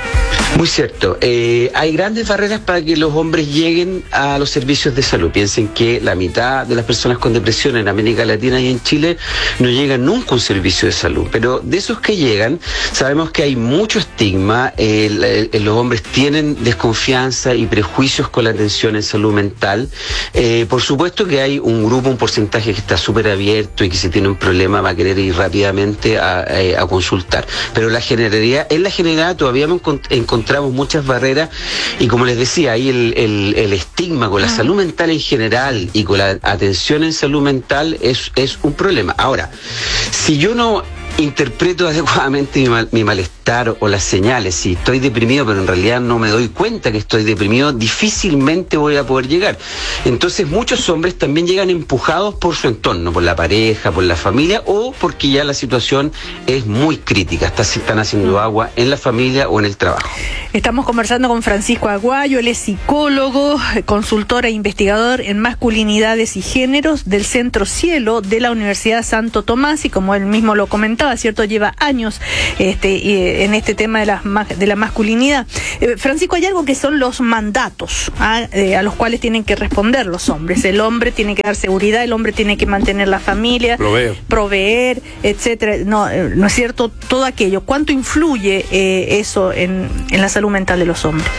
Muy cierto. Eh, hay grandes barreras para que los hombres lleguen a los servicios de salud. Piensen que la mitad de las personas con depresión en América Latina y en Chile no llegan nunca a un servicio de salud. Pero de esos que llegan, sabemos que hay mucho estigma. Eh, eh, los hombres tienen desconfianza y prejuicios con la atención en salud mental. Eh, por supuesto que hay un grupo, un porcentaje que está súper abierto y que si tiene un problema va a querer ir rápidamente a, a, a consultar. Pero la generalidad, en la generalidad todavía encontramos encontramos muchas barreras y como les decía, ahí el, el, el estigma con la salud mental en general y con la atención en salud mental es, es un problema. Ahora, si yo no interpreto adecuadamente mi, mal, mi malestar o las señales, si estoy deprimido pero en realidad no me doy cuenta que estoy deprimido, difícilmente voy a poder llegar. Entonces muchos hombres también llegan empujados por su entorno, por la pareja, por la familia o porque ya la situación es muy crítica, está, están haciendo agua en la familia o en el trabajo. Estamos conversando con Francisco Aguayo, él es psicólogo, consultor e investigador en masculinidades y géneros del Centro Cielo de la Universidad Santo Tomás y como él mismo lo comentaba, ¿cierto? Lleva años este, en este tema de la, de la masculinidad. Eh, Francisco, hay algo que son los mandatos ¿ah? eh, a los cuales tienen que responder los hombres. El hombre tiene que dar seguridad, el hombre tiene que mantener la familia, proveer, proveer etcétera. No, eh, no es cierto, todo aquello. ¿Cuánto influye eh, eso en, en la salud mental de los hombres?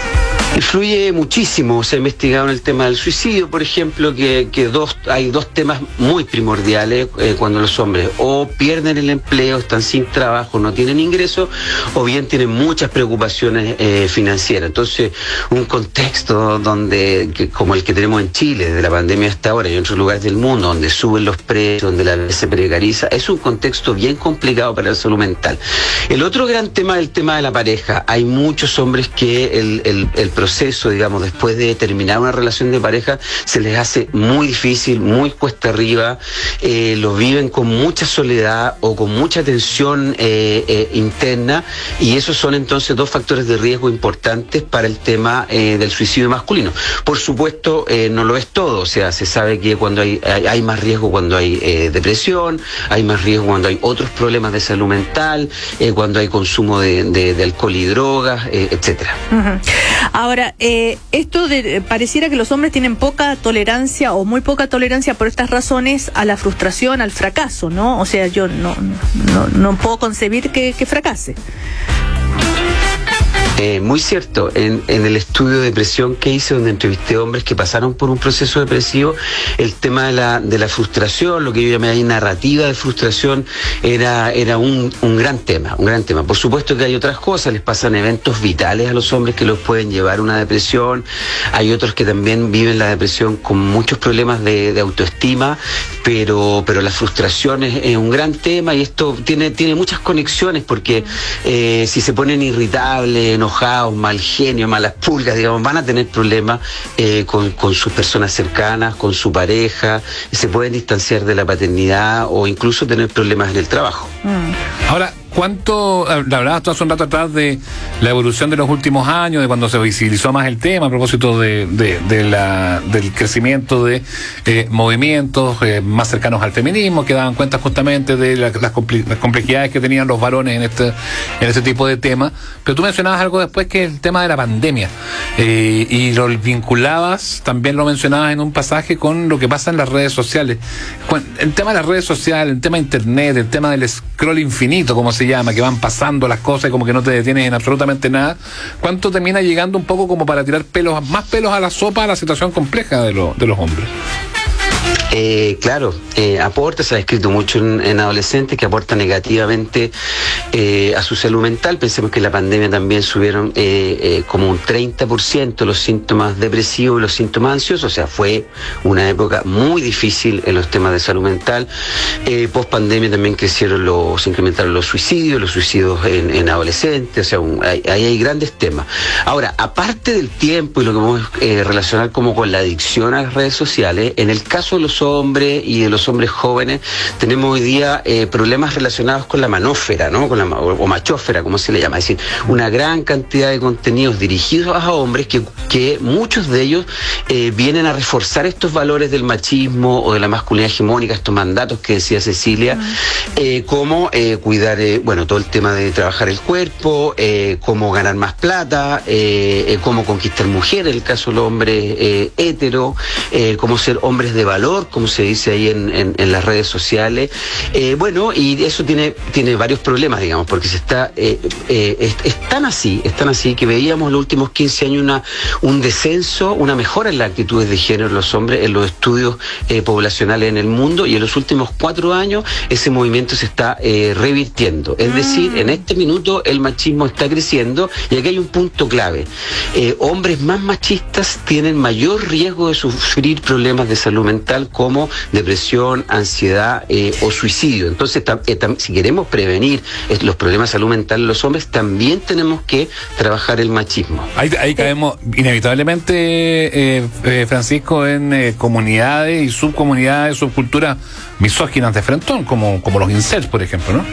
Influye muchísimo. Se ha investigado en el tema del suicidio, por ejemplo, que, que dos, hay dos temas muy primordiales eh, cuando los hombres o pierden el empleo, están sin trabajo, no tienen ingresos, o bien tienen muchas preocupaciones eh, financieras. Entonces, un contexto donde, que, como el que tenemos en Chile, de la pandemia hasta ahora y en otros lugares del mundo, donde suben los precios, donde la vida se precariza, es un contexto bien complicado para la salud mental. El otro gran tema es el tema de la pareja. Hay muchos hombres que el, el, el proceso, digamos, después de terminar una relación de pareja, se les hace muy difícil, muy cuesta arriba, eh, lo viven con mucha soledad o con mucha tensión eh, eh, interna, y esos son entonces dos factores de riesgo importantes para el tema eh, del suicidio masculino. Por supuesto, eh, no lo es todo, o sea, se sabe que cuando hay, hay, hay más riesgo cuando hay eh, depresión, hay más riesgo cuando hay otros problemas de salud mental, eh, cuando hay consumo de, de, de alcohol y drogas, eh, etcétera. Uh-huh. Ahora, eh, esto de, pareciera que los hombres tienen poca tolerancia o muy poca tolerancia por estas razones a la frustración, al fracaso, ¿no? O sea, yo no, no, no puedo concebir que, que fracase. Eh, muy cierto, en, en el estudio de depresión que hice, donde entrevisté hombres que pasaron por un proceso depresivo, el tema de la, de la frustración, lo que yo llamé ahí narrativa de frustración, era, era un, un gran tema, un gran tema. Por supuesto que hay otras cosas, les pasan eventos vitales a los hombres que los pueden llevar a una depresión, hay otros que también viven la depresión con muchos problemas de, de autoestima, pero, pero la frustración es, es un gran tema, y esto tiene, tiene muchas conexiones, porque eh, si se ponen irritables, enojados, mal genio, malas pulgas, digamos, van a tener problemas eh, con, con sus personas cercanas, con su pareja, se pueden distanciar de la paternidad o incluso tener problemas en el trabajo. Mm. Ahora, ¿cuánto, la hablabas tú hace un rato atrás de la evolución de los últimos años, de cuando se visibilizó más el tema a propósito de, de, de la, del crecimiento de eh, movimientos eh, más cercanos al feminismo, que daban cuenta justamente de la, las, compli- las complejidades que tenían los varones en este, en este tipo de temas? Pero tú mencionabas algo después, que es el tema de la pandemia, eh, y lo vinculabas, también lo mencionabas en un pasaje, con lo que pasa en las redes sociales. El tema de las redes sociales, el tema de internet, el tema del scroll infinito, como se llama, que van pasando las cosas y como que no te detienes en absolutamente nada. ¿Cuánto termina llegando un poco como para tirar pelos, más pelos a la sopa a la situación compleja de, lo, de los hombres? Eh, claro, eh, aporta, se ha escrito mucho en, en adolescentes, que aporta negativamente eh, a su salud mental. Pensemos que en la pandemia también subieron eh, eh, como un treinta por ciento los síntomas depresivos y los síntomas ansiosos, o sea, fue una época muy difícil en los temas de salud mental. Eh, post pandemia también crecieron los, se incrementaron los suicidios, los suicidios en, en adolescentes, o sea, un, ahí hay, hay grandes temas. Ahora, aparte del tiempo y lo que vamos a eh, relacionar como con la adicción a las redes sociales, en el caso de los hombres y de los hombres jóvenes tenemos hoy día eh, problemas relacionados con la manósfera, ¿no? Con la, o, o machósfera, como se le llama, es decir, una gran cantidad de contenidos dirigidos a hombres que, que muchos de ellos eh, vienen a reforzar estos valores del machismo o de la masculinidad hegemónica, estos mandatos que decía Cecilia, uh-huh. eh, como eh, cuidar, eh, bueno, todo el tema de trabajar el cuerpo, eh, cómo ganar más plata, eh, eh, cómo conquistar mujeres, el caso del hombre eh, hetero, eh, cómo ser hombres de valor, como se dice ahí en, en, en las redes sociales. Eh, bueno, y eso tiene, tiene varios problemas, digamos, porque se está, eh, eh, es, es tan así, es tan así que veíamos en los últimos quince años una, un descenso, una mejora en las actitudes de género en los hombres, en los estudios eh, poblacionales en el mundo, y en los últimos cuatro años ese movimiento se está eh, revirtiendo. Es decir, en este minuto el machismo está creciendo, y aquí hay un punto clave. Eh, hombres más machistas tienen mayor riesgo de sufrir problemas de salud mental como depresión, ansiedad eh, o suicidio. Entonces, tam, eh, tam, si queremos prevenir eh, los problemas de salud mental en los hombres, también tenemos que trabajar el machismo. Ahí, ahí caemos inevitablemente, eh, eh, Francisco, en eh, comunidades y subcomunidades, subculturas misóginas de frentón, como, como los incels, por ejemplo, ¿no?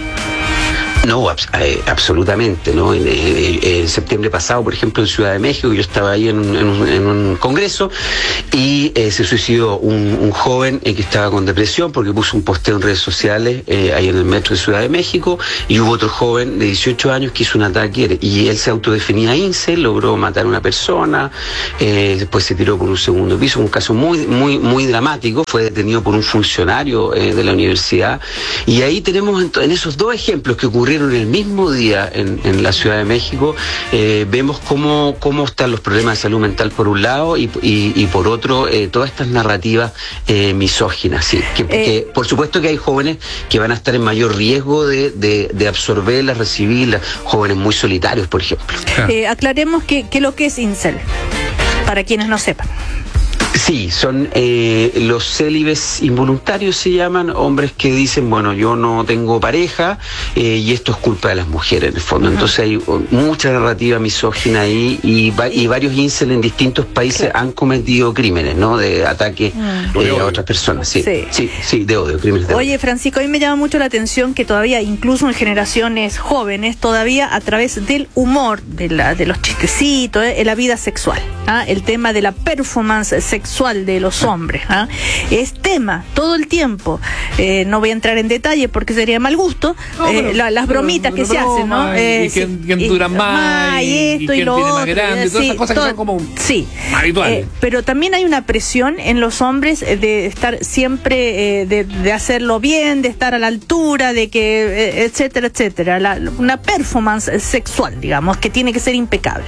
No, abs eh, absolutamente, ¿no? En, en, en septiembre pasado, por ejemplo, en Ciudad de México, yo estaba ahí en un, en un, en un congreso y eh, se suicidó un, un joven eh, que estaba con depresión porque puso un posteo en redes sociales eh, ahí en el metro de Ciudad de México, y hubo otro joven de dieciocho años que hizo un ataque y él se autodefinía incel, logró matar a una persona, eh, después se tiró por un segundo piso, un caso muy, muy, muy dramático, fue detenido por un funcionario eh, de la universidad, y ahí tenemos en, en esos dos ejemplos que ocurrieron en el mismo día en, en la Ciudad de México, eh, vemos cómo, cómo están los problemas de salud mental por un lado y, y, y por otro eh, todas estas narrativas eh, misóginas, sí, que, eh, que por supuesto que hay jóvenes que van a estar en mayor riesgo de, de, de absorberlas, recibirlas, jóvenes muy solitarios, por ejemplo. Eh, aclaremos que, que lo que es incel, para quienes no sepan. Sí, son eh, los célibes involuntarios, se llaman, hombres que dicen, bueno, yo no tengo pareja eh, y esto es culpa de las mujeres, en el fondo. Uh-huh. Entonces hay mucha narrativa misógina ahí, y, y varios incel en distintos países claro. han cometido crímenes, ¿no? De ataque uh-huh. eh, a otras personas. Sí, sí, sí, sí, de odio, crímenes de odio. Oye, Francisco, a mí me llama mucho la atención que todavía, incluso en generaciones jóvenes, todavía a través del humor, de, la, de los chistecitos, eh, en la vida sexual, ¿ah? El tema de la performance sexual de los hombres, ¿ah? Es tema todo el tiempo. Eh, no voy a entrar en detalle porque sería mal gusto. No, eh, pero, la, las bromitas pero, que broma, se hacen, ¿no? Eh, y quién, quién sí, dura más, y, y esto y, y lo otro, más grande, y todas sí, esas cosas todo, que son como sí. habituales. Eh, pero también hay una presión en los hombres de estar siempre, eh, de, de hacerlo bien, de estar a la altura, de que, eh, etcétera, etcétera. La, una performance sexual, digamos, que tiene que ser impecable.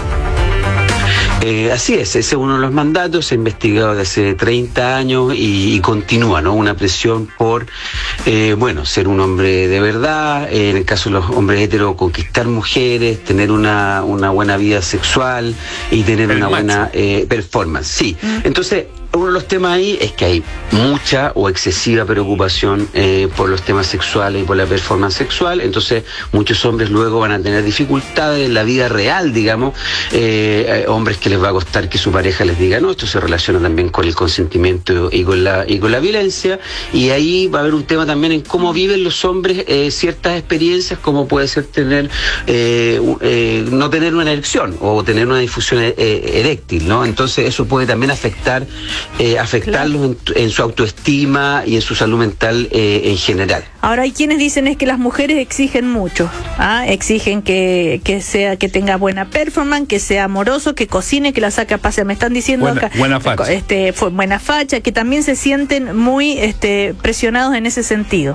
Eh, así es, ese es uno de los mandatos, se ha investigado desde hace treinta años y, y continúa, ¿no? Una presión por, eh, bueno, ser un hombre de verdad, eh, en el caso de los hombres heteros, conquistar mujeres, tener una, una buena vida sexual y tener el una macho. buena eh, performance, sí. Mm. Entonces, uno de los temas ahí es que hay mucha o excesiva preocupación eh, por los temas sexuales y por la performance sexual, entonces muchos hombres luego van a tener dificultades en la vida real, digamos, eh, hombres que les va a costar que su pareja les diga no, esto se relaciona también con el consentimiento y con la, y con la violencia, y ahí va a haber un tema también en cómo viven los hombres eh, ciertas experiencias, como puede ser tener, eh, eh, no tener una erección o tener una difusión eh, eréctil, ¿no? Entonces eso puede también afectar Eh, afectarlos claro. en, en su autoestima y en su salud mental eh, en general. Ahora hay quienes dicen es que las mujeres exigen mucho, ¿ah? Exigen que, que sea, que tenga buena performance, que sea amoroso, que cocine, que la saque a pasear. Me están diciendo buena, acá, buena facha. Este, fue buena facha, que también se sienten muy este, presionados en ese sentido.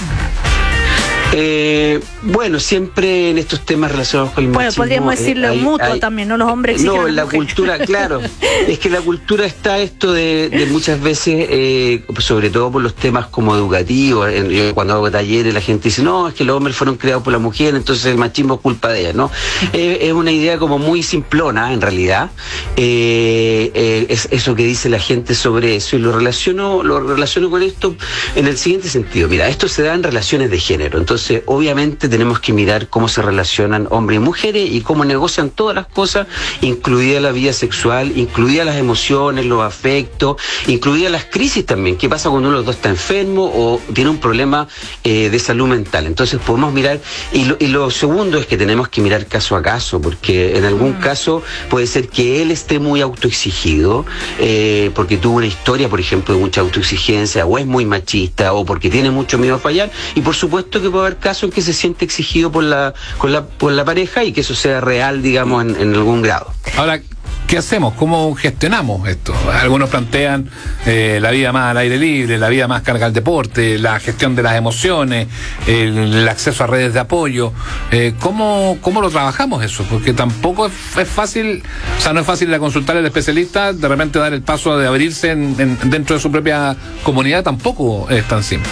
Eh, bueno, siempre en estos temas relacionados con el bueno, machismo... Bueno, podríamos decirlo eh, mutuo hay, también, ¿no? Los hombres exigen No, la cultura, claro. Es que la cultura está esto de, de muchas veces, eh, sobre todo por los temas como educativos. Yo cuando hago talleres la gente dice, no, es que los hombres fueron creados por la mujer, entonces el machismo es culpa de ella, ¿no? eh, es una idea como muy simplona, en realidad. Eh, eh, es eso que dice la gente sobre eso, y lo relaciono, lo relaciono con esto en el siguiente sentido. Mira, esto se da en relaciones de género, entonces Entonces, obviamente tenemos que mirar cómo se relacionan hombres y mujeres y cómo negocian todas las cosas, incluida la vida sexual, incluida las emociones, los afectos, incluida las crisis también. ¿Qué pasa cuando uno de los dos está enfermo o tiene un problema eh, de salud mental? Entonces podemos mirar, y lo, y lo segundo es que tenemos que mirar caso a caso, porque en algún mm. caso puede ser que él esté muy autoexigido, eh, porque tuvo una historia, por ejemplo, de mucha autoexigencia, o es muy machista, o porque tiene mucho miedo a fallar, y por supuesto que puede haber casos en que se siente exigido por la, con la, por la pareja y que eso sea real, digamos, en, en algún grado. Ahora, ¿qué hacemos? ¿Cómo gestionamos esto? Algunos plantean eh, la vida más al aire libre, la vida más carga al deporte, la gestión de las emociones, el, el acceso a redes de apoyo. Eh, ¿cómo, ¿Cómo lo trabajamos eso? Porque tampoco es, es fácil, o sea, no es fácil ir a consultar al especialista, de repente dar el paso de abrirse en, en, dentro de su propia comunidad, tampoco es tan simple.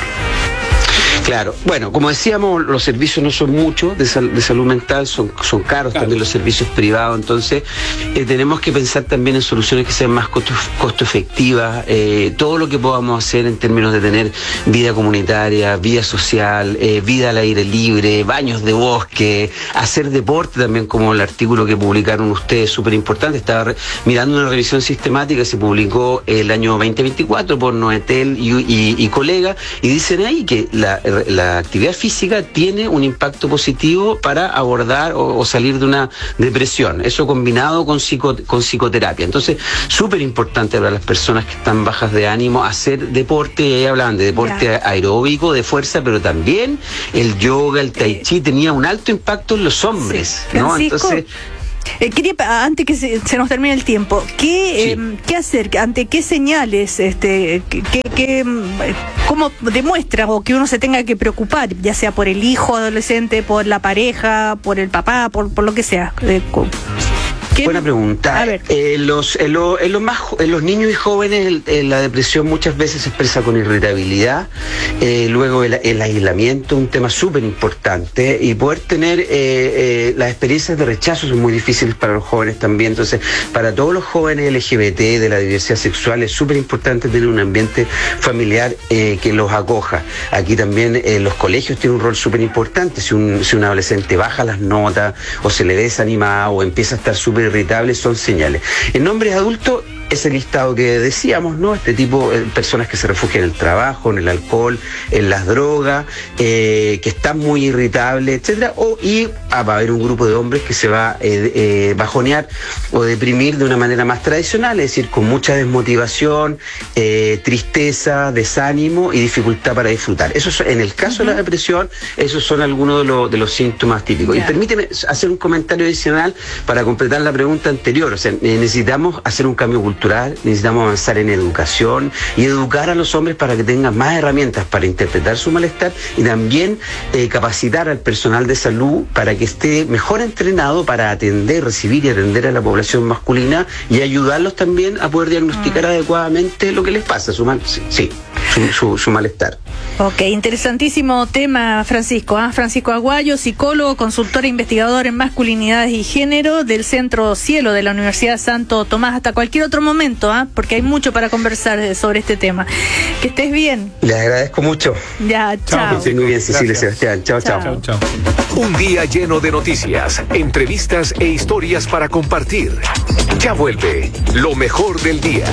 Claro, bueno, como decíamos, los servicios no son muchos de, sal, de salud mental, son, son caros claro. también los servicios privados, entonces eh, tenemos que pensar también en soluciones que sean más costo, costo efectivas, eh, todo lo que podamos hacer en términos de tener vida comunitaria, vida social, eh, vida al aire libre, baños de bosque, hacer deporte también, como el artículo que publicaron ustedes, súper importante. Estaba re, mirando una revisión sistemática, se publicó el año veinte veinticuatro por Noetel y, y, y colega, y dicen ahí que la la actividad física tiene un impacto positivo para abordar o, o salir de una depresión, eso combinado con, psico, con psicoterapia. Entonces, súper importante para las personas que están bajas de ánimo hacer deporte, y ahí hablaban de deporte yeah. aeróbico, de fuerza, pero también el yoga, el tai chi tenía un alto impacto en los hombres, sí. ¿no? Entonces... Eh, quería, antes que se, se nos termine el tiempo, ¿qué, sí. eh, ¿qué hacer? ¿Ante qué señales, este, que, que, cómo demuestra o que uno se tenga que preocupar, ya sea por el hijo adolescente, por la pareja, por el papá, por, por lo que sea? Eh, ¿Qué? Buena pregunta. Eh, los, en, lo, en, lo más, en los niños y jóvenes el, el, la depresión muchas veces se expresa con irritabilidad, eh, luego el, el aislamiento, un tema súper importante, y poder tener eh, eh, las experiencias de rechazo son muy difíciles para los jóvenes también. Entonces, para todos los jóvenes L G B T de la diversidad sexual es súper importante tener un ambiente familiar eh, que los acoja. Aquí también eh, los colegios tienen un rol súper importante. Si un, si un adolescente baja las notas o se le desanimado o empieza a estar súper irritables, son señales. En hombres adultos, ese listado que decíamos, ¿no? Este tipo de personas que se refugian en el trabajo, en el alcohol, en las drogas, eh, que están muy irritables, etcétera, o y ah, va a haber un grupo de hombres que se va a eh, eh, bajonear o deprimir de una manera más tradicional, es decir, con mucha desmotivación, eh, tristeza, desánimo y dificultad para disfrutar. Eso es, en el caso uh-huh. de la depresión, esos son algunos de, lo, de los síntomas típicos. Yeah. Y permíteme hacer un comentario adicional para completar la pregunta anterior. O sea, necesitamos hacer un cambio cultural. Necesitamos avanzar en educación y educar a los hombres para que tengan más herramientas para interpretar su malestar, y también eh, capacitar al personal de salud para que esté mejor entrenado para atender, recibir y atender a la población masculina, y ayudarlos también a poder diagnosticar mm. adecuadamente lo que les pasa, su mal, sí, sí su, su, su malestar. Ok, interesantísimo tema, Francisco. ¿eh? Francisco Aguayo, psicólogo, consultor e investigador en masculinidades y género del Centro Cielo de la Universidad Santo Tomás. Hasta cualquier otro momento, ¿eh? porque hay mucho para conversar sobre este tema. Que estés bien. Les agradezco mucho. Ya, chao. Muy bien, Cecilia, Sebastián. Chao, chao. chao, chao. Un día lleno de noticias, entrevistas e historias para compartir. Ya vuelve lo mejor del día.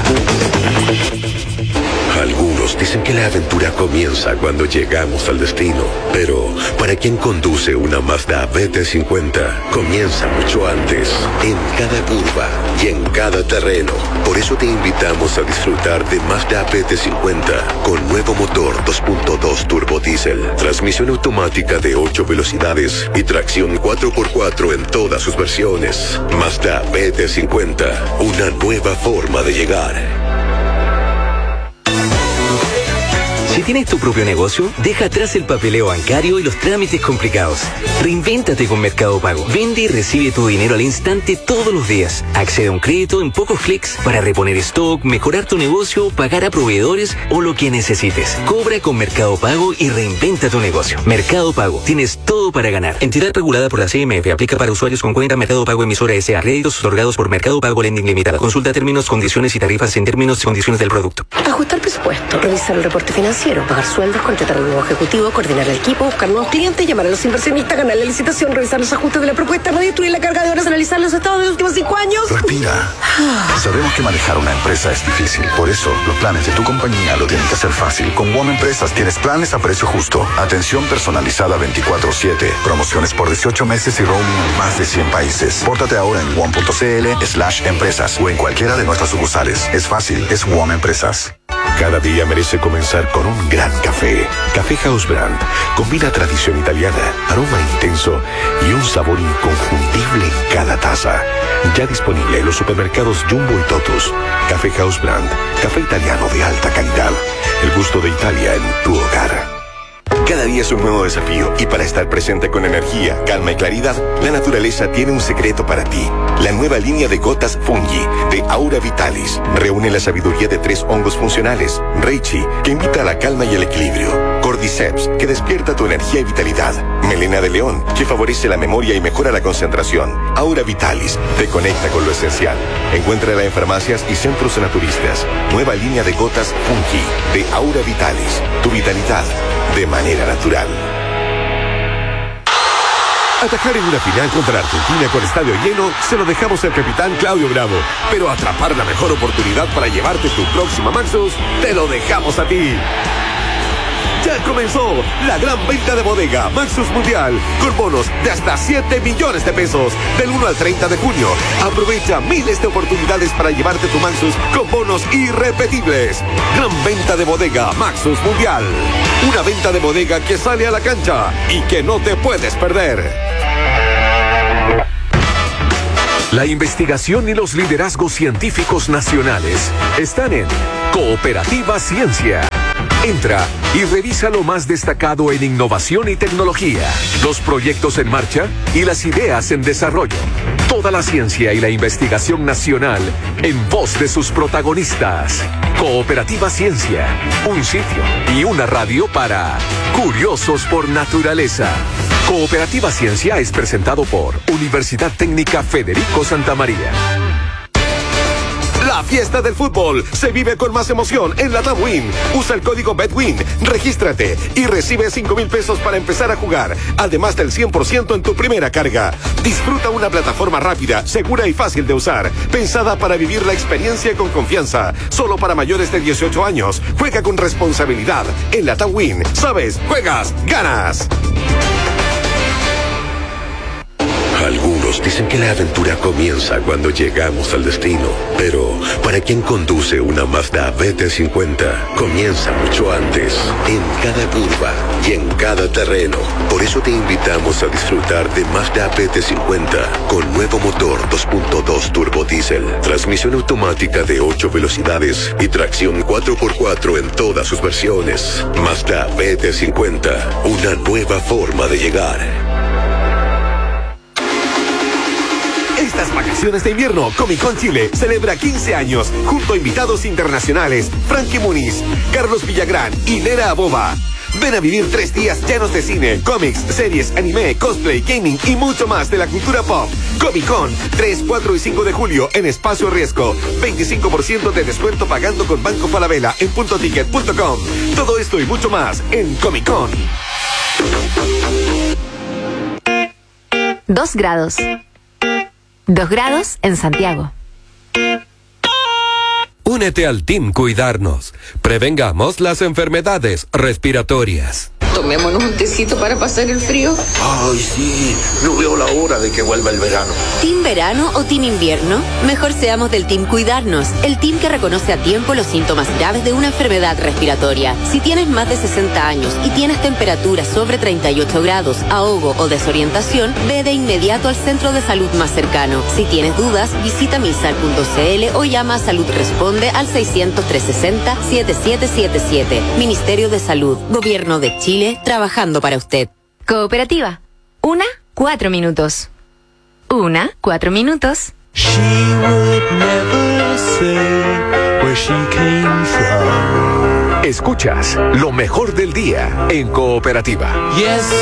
Algunos dicen que la aventura comienza cuando llegamos al destino, pero para quien conduce una Mazda B T cincuenta, comienza mucho antes, en cada curva y en cada terreno. Por eso te invitamos a disfrutar de Mazda B T cincuenta con nuevo motor dos punto dos turbo diésel, transmisión automática de ocho velocidades y tracción cuatro por cuatro en todas sus versiones. Mazda B T cincuenta, una nueva forma de llegar. Si tienes tu propio negocio, deja atrás el papeleo bancario y los trámites complicados. Reinvéntate con Mercado Pago. Vende y recibe tu dinero al instante todos los días. Accede a un crédito en pocos clics para reponer stock, mejorar tu negocio, pagar a proveedores o lo que necesites. Cobra con Mercado Pago y reinventa tu negocio. Mercado Pago. Tienes todo para ganar. Entidad regulada por la C M F. Aplica para usuarios con cuenta Mercado Pago emisora S A. Créditos otorgados por Mercado Pago Lending Limitada. Consulta términos, condiciones y tarifas en términos y condiciones del producto. Ajustar presupuesto. Revisar el reporte financiero. Financiero. Pagar sueldos, contratar un nuevo ejecutivo, coordinar el equipo, buscar nuevos clientes, llamar a los inversionistas, ganar la licitación, revisar los ajustes de la propuesta, redistribuir la carga de horas, analizar los estados de los últimos cinco años. Respira. Sabemos que manejar una empresa es difícil. Por eso, los planes de tu compañía lo tienen que hacer fácil. Con WOM Empresas tienes planes a precio justo. Atención personalizada veinticuatro siete. Promociones por dieciocho meses y roaming en más de cien países. Pórtate ahora en wom punto cl slash empresas o en cualquiera de nuestras sucursales. Es fácil, es WOM Empresas. Cada día merece comenzar con un gran café. Café House Brand combina tradición italiana, aroma intenso y un sabor inconfundible en cada taza. Ya disponible en los supermercados Jumbo y Totus. Café House Brand, café italiano de alta calidad. El gusto de Italia en tu hogar. Cada día es un nuevo desafío y para estar presente con energía, calma y claridad, la naturaleza tiene un secreto para ti. La nueva línea de gotas Fungi de Aura Vitalis reúne la sabiduría de tres hongos funcionales. Reishi, que invita a la calma y el equilibrio. Cordyceps, que despierta tu energía y vitalidad. Melena de león, que favorece la memoria y mejora la concentración. Aura Vitalis, te conecta con lo esencial. Encuéntrala en farmacias y centros naturistas. Nueva línea de gotas Fungi de Aura Vitalis. Tu vitalidad de manera natural. Atajar en una final contra Argentina con estadio lleno se lo dejamos al capitán Claudio Bravo. Pero atrapar la mejor oportunidad para llevarte tu próxima Maxus, te lo dejamos a ti. Ya comenzó la gran venta de bodega Maxus Mundial con bonos de hasta siete millones de pesos del uno al treinta de junio. Aprovecha miles de oportunidades para llevarte tu Maxus con bonos irrepetibles. Gran venta de bodega Maxus Mundial. Una venta de bodega que sale a la cancha y que no te puedes perder. La investigación y los liderazgos científicos nacionales están en Cooperativa Ciencia. Entra y revisa lo más destacado en innovación y tecnología, los proyectos en marcha y las ideas en desarrollo. Toda la ciencia y la investigación nacional en voz de sus protagonistas. Cooperativa Ciencia, un sitio y una radio para curiosos por naturaleza. Cooperativa Ciencia es presentado por Universidad Técnica Federico Santa María. La fiesta del fútbol se vive con más emoción en la TAM Win. Usa el código BetWin, regístrate y recibe cinco mil pesos para empezar a jugar, además del cien por ciento en tu primera carga. Disfruta una plataforma rápida, segura y fácil de usar, pensada para vivir la experiencia con confianza. Solo para mayores de dieciocho años. Juega con responsabilidad. En la TAM Win, sabes, juegas, ganas. Algunos dicen que la aventura comienza cuando llegamos al destino, pero para quien conduce una Mazda B T cincuenta, comienza mucho antes, en cada curva y en cada terreno. Por eso te invitamos a disfrutar de Mazda B T cincuenta con nuevo motor dos punto dos turbo diésel, transmisión automática de ocho velocidades y tracción cuatro por cuatro en todas sus versiones. Mazda B T cincuenta, una nueva forma de llegar. Estas vacaciones de invierno, Comic Con Chile celebra quince años junto a invitados internacionales Frankie Muniz, Carlos Villagrán y Nera Aboba. Ven a vivir tres días llenos de cine, cómics, series, anime, cosplay, gaming y mucho más de la cultura pop. Comic Con, tres, cuatro y cinco de julio en Espacio Riesgo. veinticinco por ciento de descuento pagando con Banco Falabella en punto ticket punto com. Todo esto y mucho más en Comic Con. Dos grados. Dos grados en Santiago. Únete al Team Cuidarnos. Prevengamos las enfermedades respiratorias. Tomémonos un tecito para pasar el frío. Ay, sí, no veo la hora de que vuelva el verano. ¿Team verano o team invierno? Mejor seamos del Team Cuidarnos, el team que reconoce a tiempo los síntomas graves de una enfermedad respiratoria. Si tienes más de sesenta años y tienes temperatura sobre treinta y ocho grados, ahogo o desorientación, ve de inmediato al centro de salud más cercano. Si tienes dudas, visita milsar punto cl o llama a Salud Responde al seiscientos, trescientos sesenta, setenta y siete setenta y siete. Ministerio de Salud, Gobierno de Chile, trabajando para usted. Cooperativa. Una, cuatro minutos. Una, cuatro minutos. She would never say where she came from. Escuchas lo mejor del día en Cooperativa. Yes.